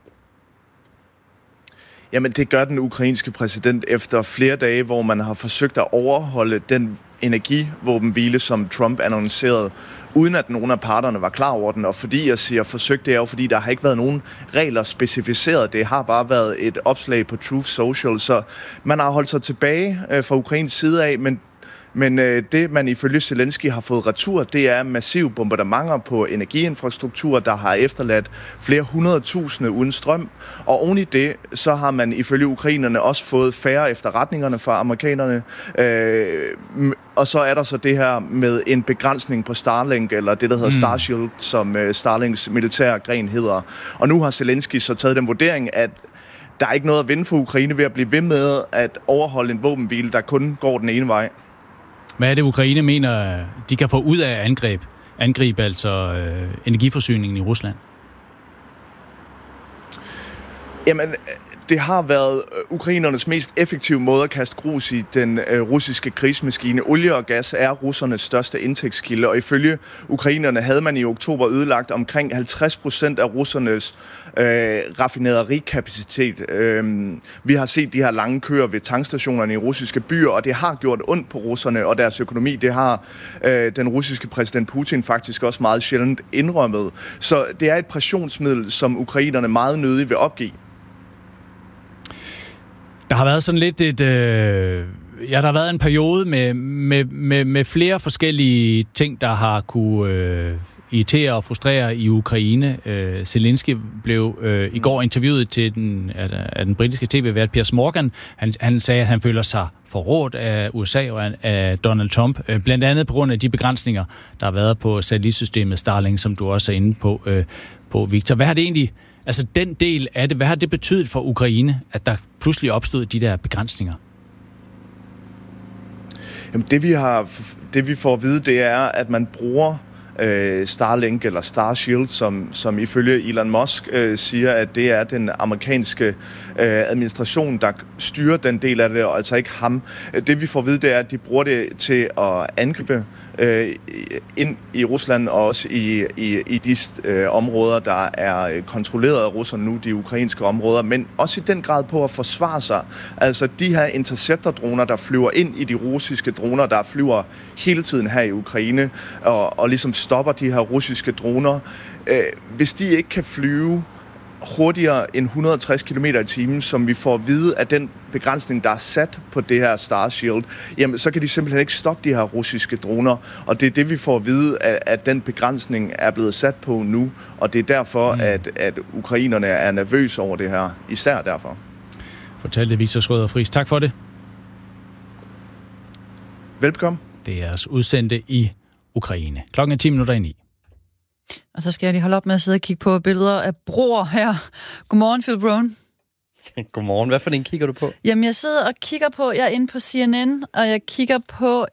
Speaker 12: Jamen, det gør den ukrainske præsident efter flere dage, hvor man har forsøgt at overholde den energivåbenhvile, som Trump annoncerede, uden at nogen af parterne var klar over den. Og fordi jeg siger forsøgt, det er jo fordi, der har ikke været nogen regler specificeret. Det har bare været et opslag på Truth Social, så man har holdt sig tilbage fra Ukrains side af, men det, man ifølge Zelensky har fået retur, det er massive bombardementer på energiinfrastruktur, der har efterladt flere 100.000 uden strøm. Og oven i det, så har man ifølge ukrainerne også fået færre efterretningerne fra amerikanerne. Og så er der så det her med en begrænsning på Starlink, eller det, der hedder Starshield, som Starlinks militære gren hedder. Og nu har Zelensky så taget den vurdering, at der er ikke noget at vinde for Ukraine ved at blive ved med at overholde en våbenhvile, der kun går den ene vej.
Speaker 2: Hvad er det, Ukraine mener, de kan få ud af angribe altså energiforsyningen i Rusland?
Speaker 12: Jamen, det har været ukrainernes mest effektive måde at kaste grus i den russiske krigsmaskine. Olie og gas er russernes største indtægtskilde, og ifølge ukrainerne havde man i oktober ødelagt omkring 50% af russernes raffinerikapacitet. Vi har set de her lange køer ved tankstationerne i russiske byer, og det har gjort ondt på russerne og deres økonomi. Det har den russiske præsident Putin faktisk også meget sjældent indrømmet. Så det er et pressionsmiddel, som ukrainerne meget nødig vil opgive.
Speaker 2: Der har været sådan lidt der har været en periode med flere forskellige ting, der har kunne irritere og frustrere i Ukraine. Zelensky blev i går interviewet af den britiske tv-vært Piers Morgan. Han sagde, at han føler sig forrådt af USA og af Donald Trump, blandt andet på grund af de begrænsninger, der har været på satellitsystemet Starlink, som du også er inde på Victor. Hvad har det egentlig, altså den del af det, hvad har det betydet for Ukraine, at der pludselig opstod de der begrænsninger?
Speaker 12: Jamen, det vi får at vide, det er, at man bruger Starlink eller Starshield, som ifølge Elon Musk siger, at det er den amerikanske administration, der styrer den del af det, og altså ikke ham. Det vi får at vide, det er, at de bruger det til at angribe ind i Rusland, og også i de områder, der er kontrolleret af russerne nu, de ukrainske områder, men også i den grad på at forsvare sig. Altså de her interceptordroner, der flyver ind i de russiske droner, der flyver hele tiden her i Ukraine, og ligesom stopper de her russiske droner. Hvis de ikke kan flyve hurtigere end 160 km i timen, som vi får at vide af den begrænsning, der er sat på det her Starshield, jamen så kan de simpelthen ikke stoppe de her russiske droner. Og det er det, vi får at vide, at den begrænsning er blevet sat på nu. Og det er derfor, at ukrainerne er nervøse over det her. Især derfor.
Speaker 2: Fortalte Victor Schrøder Friis. Tak for det.
Speaker 12: Velkommen.
Speaker 2: Det er jeres udsendte i Ukraine. Klokken er 10:09.
Speaker 1: Og så skal jeg lige holde op med at sidde og kigge på billeder af broer her. Godmorgen, Phil Brown.
Speaker 13: Godmorgen. Hvad for en kigger du på?
Speaker 1: Jamen, jeg sidder og kigger på, jeg er inde på CNN, og jeg kigger på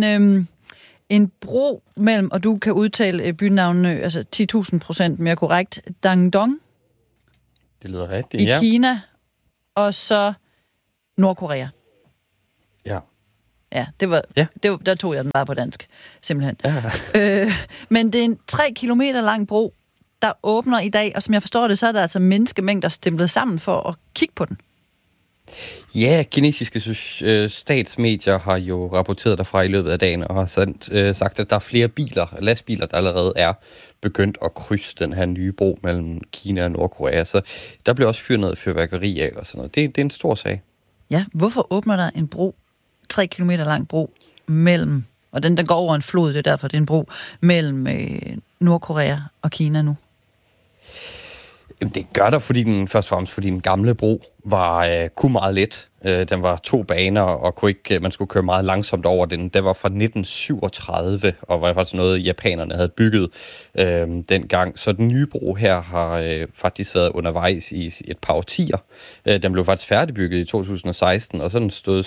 Speaker 1: en bro mellem, og du kan udtale bynavnene, altså 10.000% mere korrekt, Dandong.
Speaker 13: Det lyder rigtigt,
Speaker 1: i Kina, og så Nordkorea.
Speaker 13: Ja.
Speaker 1: Ja, der tog jeg den bare på dansk, simpelthen.
Speaker 13: Ja.
Speaker 1: Men det er en 3 kilometer lang bro, der åbner i dag, og som jeg forstår det, så er der altså menneskemængder stemlet sammen for at kigge på den.
Speaker 13: Ja, kinesiske statsmedier har jo rapporteret derfra i løbet af dagen, og har sagt, at der er flere lastbiler, der allerede er begyndt at krydse den her nye bro mellem Kina og Nordkorea. Så der bliver også fyret noget fyrværkeri af og sådan noget. Det er en stor sag.
Speaker 1: Ja, hvorfor åbner der en bro, 3 kilometer lang bro, mellem, og den der går over en flod, det er derfor, det er en bro, mellem Nordkorea og Kina nu?
Speaker 13: Jamen, det gør der, først og fremmest fordi den gamle bro kunne meget let. Den var 2 baner, og man skulle køre meget langsomt over den. Den var fra 1937, og var faktisk noget, japanerne havde bygget dengang. Så den nye bro her har faktisk været undervejs i et par årtier. Den blev faktisk færdigbygget i 2016, og så den stod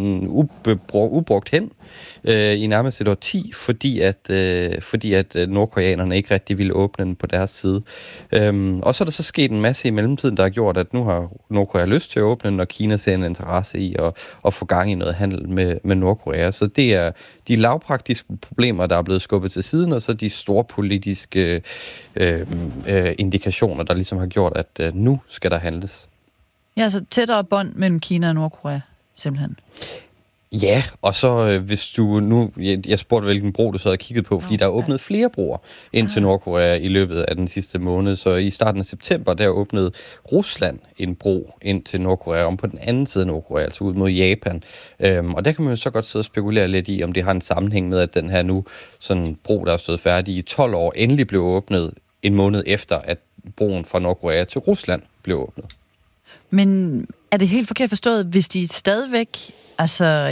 Speaker 13: ubrugt hen i nærmest et årti, fordi at nordkoreanerne ikke rigtig ville åbne den på deres side. Og så er der så sket en masse i mellemtiden, der har gjort, at nu har Nordkorea lyst til at åbne den, og Kina ser en interesse i at få gang i noget handel med Nordkorea. Så det er de lavpraktiske problemer, der er blevet skubbet til siden, og så de store politiske indikationer, der ligesom har gjort, at nu skal der handles.
Speaker 1: Ja, så tættere bånd mellem Kina og Nordkorea, simpelthen.
Speaker 13: Ja, og så hvis du nu... Jeg spurgte, hvilken bro du så havde kigget på, fordi der er åbnet flere broer ind til Nordkorea i løbet af den sidste måned. Så i starten af september, der åbnede Rusland en bro ind til Nordkorea, om på den anden side af Nordkorea, altså ud mod Japan. Og der kan man jo så godt sidde og spekulere lidt i, om det har en sammenhæng med, at den her nu sådan bro, der er stået færdig i 12 år, endelig blev åbnet en måned efter, at broen fra Nordkorea til Rusland blev åbnet.
Speaker 1: Men er det helt forkert forstået, hvis de stadigvæk... Altså,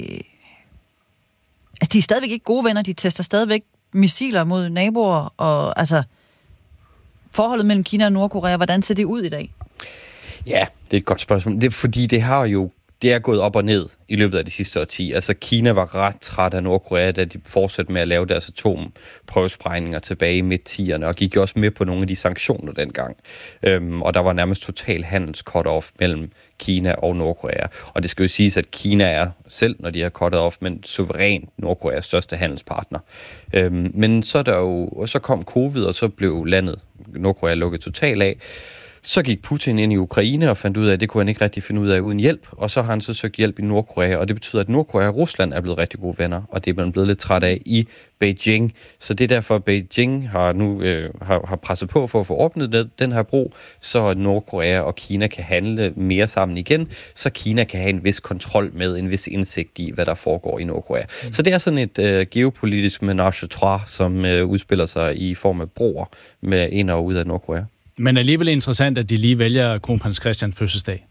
Speaker 1: de er stadigvæk ikke gode venner, de tester stadigvæk missiler mod naboer, og altså, forholdet mellem Kina og Nordkorea, hvordan ser det ud i dag?
Speaker 13: Ja, det er et godt spørgsmål. Det er fordi, det er gået op og ned i løbet af de sidste årti. Altså, Kina var ret træt af Nordkorea, da de fortsatte med at lave deres atomprøvesprængninger tilbage i midt-10'erne, og gik jo også med på nogle af de sanktioner dengang. Og der var nærmest total handels-cut-off mellem Kina og Nordkorea. Og det skal jo siges, at Kina er selv, når de har cuttet off, men suverænt Nordkoreas største handelspartner. Men så kom covid, og så blev landet Nordkorea lukket totalt af. Så gik Putin ind i Ukraine og fandt ud af, at det kunne han ikke rigtig finde ud af uden hjælp. Og så har han så søgt hjælp i Nordkorea, og det betyder, at Nordkorea og Rusland er blevet rigtig gode venner, og det er man blevet lidt træt af i Beijing. Så det er derfor, at Beijing har nu har presset på for at få åbnet den her bro, så Nordkorea og Kina kan handle mere sammen igen, så Kina kan have en vis kontrol med, en vis indsigt i, hvad der foregår i Nordkorea. Så det er sådan et geopolitisk ménage à trois, som udspiller sig i form af broer med ind og ud af Nordkorea.
Speaker 2: Men alligevel interessant, at de lige vælger kronprins Christians fødselsdag.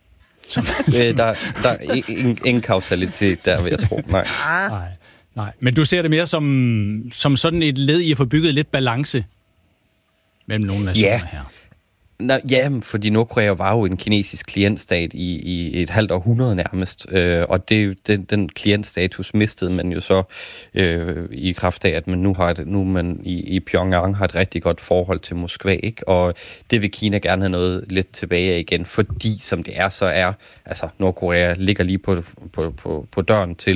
Speaker 13: Der er ingen kausalitet der, vil jeg tro.
Speaker 2: Nej. Men du ser det mere som sådan et led i at få bygget lidt balance mellem nogle nationer her.
Speaker 13: Ja, fordi Nordkorea var jo en kinesisk klientstat i et halvt århundrede nærmest, og den klientstatus mistede man jo så i kraft af, at man nu i Pyongyang har et rigtig godt forhold til Moskva, ikke? Og det vil Kina gerne have noget lidt tilbage af igen, fordi som det er, så er altså Nordkorea ligger lige på døren til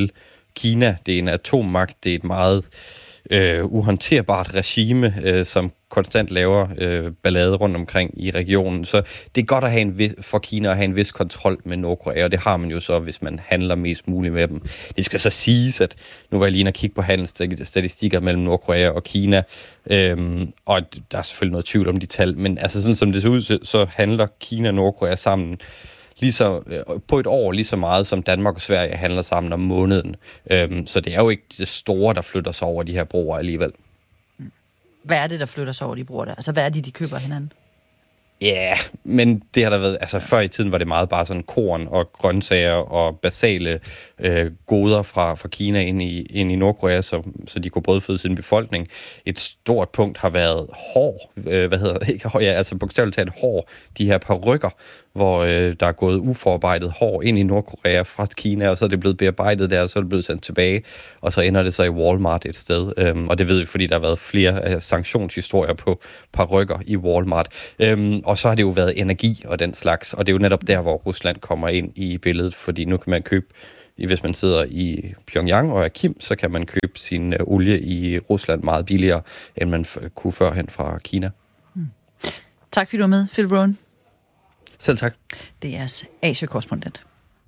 Speaker 13: Kina. Det er en atommagt, det er et meget uhåndterbart regime, som konstant laver ballade rundt omkring i regionen. Så det er godt at have for Kina at have en vis kontrol med Nordkorea, og det har man jo så, hvis man handler mest muligt med dem. Det skal så siges, at nu var jeg lige inde og kigge på handelsstatistikker mellem Nordkorea og Kina, og der er selvfølgelig noget tvivl om de tal, men altså sådan som det ser ud, så handler Kina og Nordkorea sammen på et år lige så meget, som Danmark og Sverige handler sammen om måneden. Så det er jo ikke det store, der flytter sig over de her broer alligevel.
Speaker 1: Hvad er det, der flytter sig over de broer der? Altså, hvad er det, de køber hinanden?
Speaker 13: Ja, men det har der været, altså før i tiden var det meget bare sådan korn og grøntsager og basale goder fra Kina ind i Nordkorea, så de kunne brødføde sin befolkning. Et stort punkt har været hår, bogstaveligt talt hår, de her parykker, hvor der er gået uforarbejdet hår ind i Nordkorea fra Kina, og så er det blevet bearbejdet der, og så er det blevet sendt tilbage, og så ender det så i Walmart et sted. Og det ved vi, fordi der har været flere sanktionshistorier på parykker i Walmart. Og så har det jo været energi og den slags, og det er jo netop der, hvor Rusland kommer ind i billedet, fordi nu kan man købe, hvis man sidder i Pyongyang og er Kim, så kan man købe sin olie i Rusland meget billigere, end man kunne førhen fra Kina.
Speaker 1: Tak fordi du var med, Phil Rowan.
Speaker 13: Selv tak.
Speaker 1: Det er jeres Asia-korrespondent.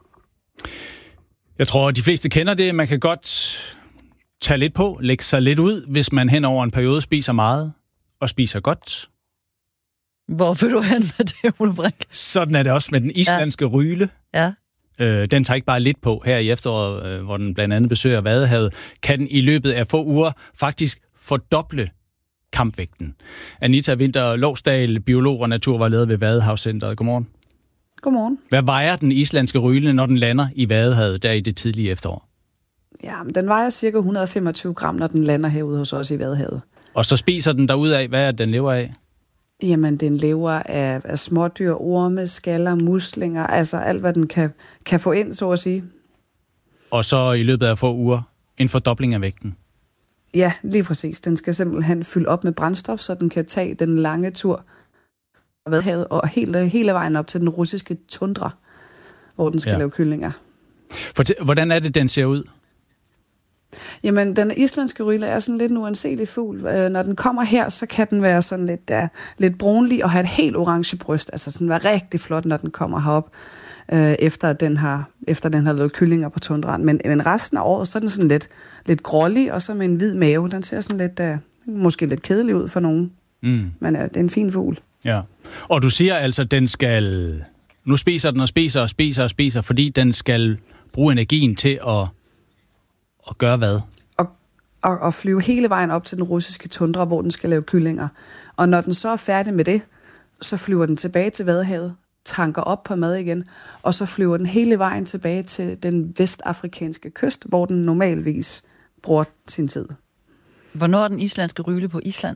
Speaker 2: Jeg tror, de fleste kender det. Man kan godt tage lidt på, lægge sig lidt ud, hvis man hen over en periode spiser meget og spiser godt.
Speaker 1: Hvor vil du hen med det, Ole Brink?
Speaker 2: Sådan er det også med den islandske ryle.
Speaker 1: Ja.
Speaker 2: Den tager ikke bare lidt på her i efteråret, hvor den blandt andet besøger Vadehavet. Kan den i løbet af få uger faktisk fordoble kampvægten. Anita Winter Lovsdal, biolog og naturvejleder ved Vadehavscenteret. Godmorgen.
Speaker 14: Godmorgen.
Speaker 2: Hvad vejer den islandske ryle, når den lander i Vadehavet der i det tidlige efterår?
Speaker 14: Ja, den vejer cirka 125 gram, når den lander herude hos os i Vadehavet.
Speaker 2: Og så spiser den derudaf. Hvad er det, den lever af?
Speaker 14: Jamen, den lever af smådyr, orme, skaller, muslinger, altså alt, hvad den kan få ind, så at sige. Og så i løbet af få uger en fordobling af vægten? Ja, lige præcis. Den skal simpelthen fylde op med brændstof, så den kan tage den lange tur af Vadehavet og hele vejen op til den russiske tundra, hvor den skal lave kyllinger.
Speaker 2: Hvordan er det, den ser ud?
Speaker 14: Jamen, den islandske ryle er sådan lidt en uanselig fugl. Når den kommer her, så kan den være sådan lidt brunlig og have et helt orange bryst. Altså sådan være rigtig flot, når den kommer herop, efter den har lavet kyllinger på tundraen. Men resten af året, så er den sådan lidt grålig, og så med en hvid mave. Den ser sådan lidt, måske lidt kedelig ud for nogen. Men det er en fin fugl. Ja. Og du siger altså, at den skal... Nu spiser den og spiser, fordi den skal bruge energien til at gøre hvad? Og flyve hele vejen op til den russiske tundra, hvor den skal lave kyllinger. Og når den så er færdig med det, så flyver den tilbage til Vadehavet, tanker op på mad igen, og så flyver den hele vejen tilbage til den vestafrikanske kyst, hvor den normalvis bruger sin tid. Hvornår er den islandske ryle på Island?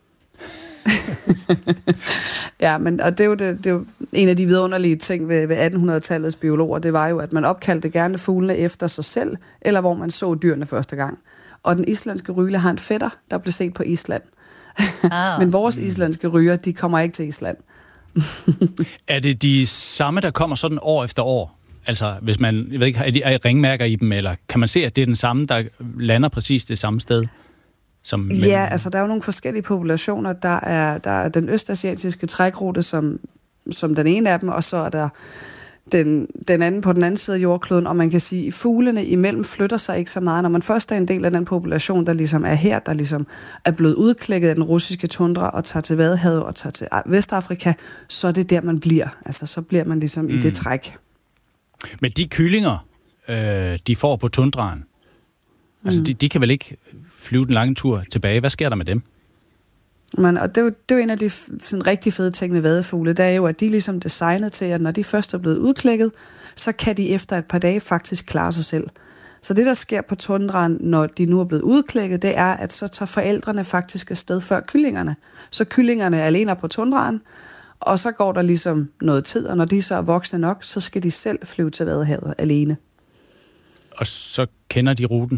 Speaker 14: Ja, men og det er jo en af de vidunderlige ting ved 1800-tallets biologer, det var jo, at man opkaldte gerne fuglene efter sig selv, eller hvor man så dyrene første gang. Og den islandske ryle har en fætter, der blev set på Island. Men vores islandske ryger, de kommer ikke til Island. Er det de samme, der kommer sådan år efter år? Altså, hvis man, jeg ved ikke, er ringmærker i dem, eller kan man se, at det er den samme, der lander præcis det samme sted? Ja, altså der er jo nogle forskellige populationer. Der er den østasiatiske trækrute som den ene af dem, og så er der den anden på den anden side af jordkloden, og man kan sige, at fuglene imellem flytter sig ikke så meget. Når man først er en del af den population, der ligesom er her, der ligesom er blevet udklækket af den russiske tundra og tager til Vadehavet og tager til Vestafrika, så er det der, man bliver. Altså så bliver man ligesom i det træk. Men de kyllinger, de får på tundraen, altså de kan vel ikke flyve den lange tur tilbage. Hvad sker der med dem? Og det er jo en af de sådan, rigtig fede ting med vadefugle, det er jo, at de er ligesom designet til, at når de først er blevet udklækket, så kan de efter et par dage faktisk klare sig selv. Så det, der sker på tundraen, når de nu er blevet udklækket, det er, at så tager forældrene faktisk afsted før kyllingerne. Så kyllingerne er alene på tundraen, og så går der ligesom noget tid, og når de så er voksne nok, så skal de selv flyve til Vadehavet alene. Og så kender de ruten?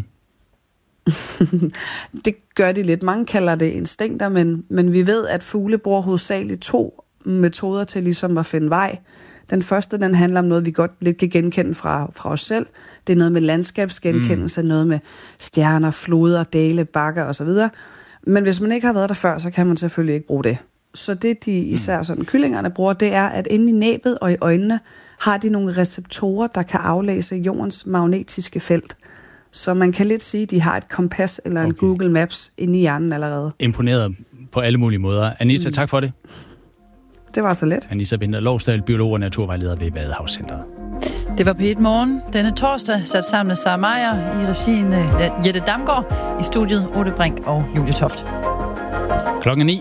Speaker 14: Det gør de lidt. Mange kalder det instinkter, men vi ved, at fugle bruger hovedsageligt 2 metoder til ligesom at finde vej. Den første, den handler om noget, vi godt lidt kan genkende fra os selv. Det er noget med landskabsgenkendelse, noget med stjerner, floder, dale, bakker osv. Men hvis man ikke har været der før, så kan man selvfølgelig ikke bruge det. Så det, de især sådan kyllingerne bruger, det er, at inde i næbet og i øjnene har de nogle receptorer, der kan aflæse jordens magnetiske felt. Så man kan lidt sige, at de har et kompas eller en Google Maps inde i hjernen allerede.
Speaker 2: Imponeret på alle mulige måder. Anita, tak for det.
Speaker 14: Det var så let.
Speaker 2: Anita Winther-Lovsdal, biolog og naturvejleder ved Vadehavscentret.
Speaker 1: Det var P1 Morgen. Denne torsdag sat sammen med Sara Meyer i regien Jette Damgaard, i studiet Otte Brink og Julie Toft.
Speaker 2: 9:00.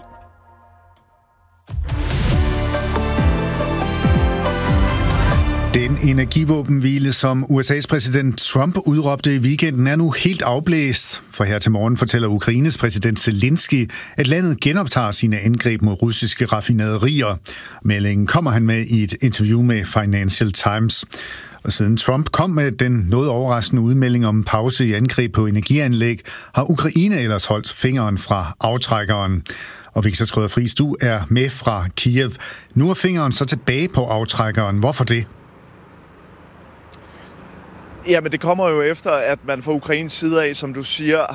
Speaker 3: Den energivåbenhvile, som USA's præsident Trump udråbte i weekenden, er nu helt afblæst. For her til morgen fortæller Ukraines præsident Zelensky, at landet genoptager sine angreb mod russiske raffinaderier. Meldingen kommer han med i et interview med Financial Times. Og siden Trump kom med den noget overraskende udmelding om pause i angreb på energianlæg, har Ukraine ellers holdt fingeren fra aftrækkeren. Og Victor Skrøder Friis, du er med fra Kiev. Nu er fingeren så tilbage på aftrækkeren. Hvorfor det?
Speaker 12: Ja, men det kommer jo efter, at man fra Ukraines side af, som du siger,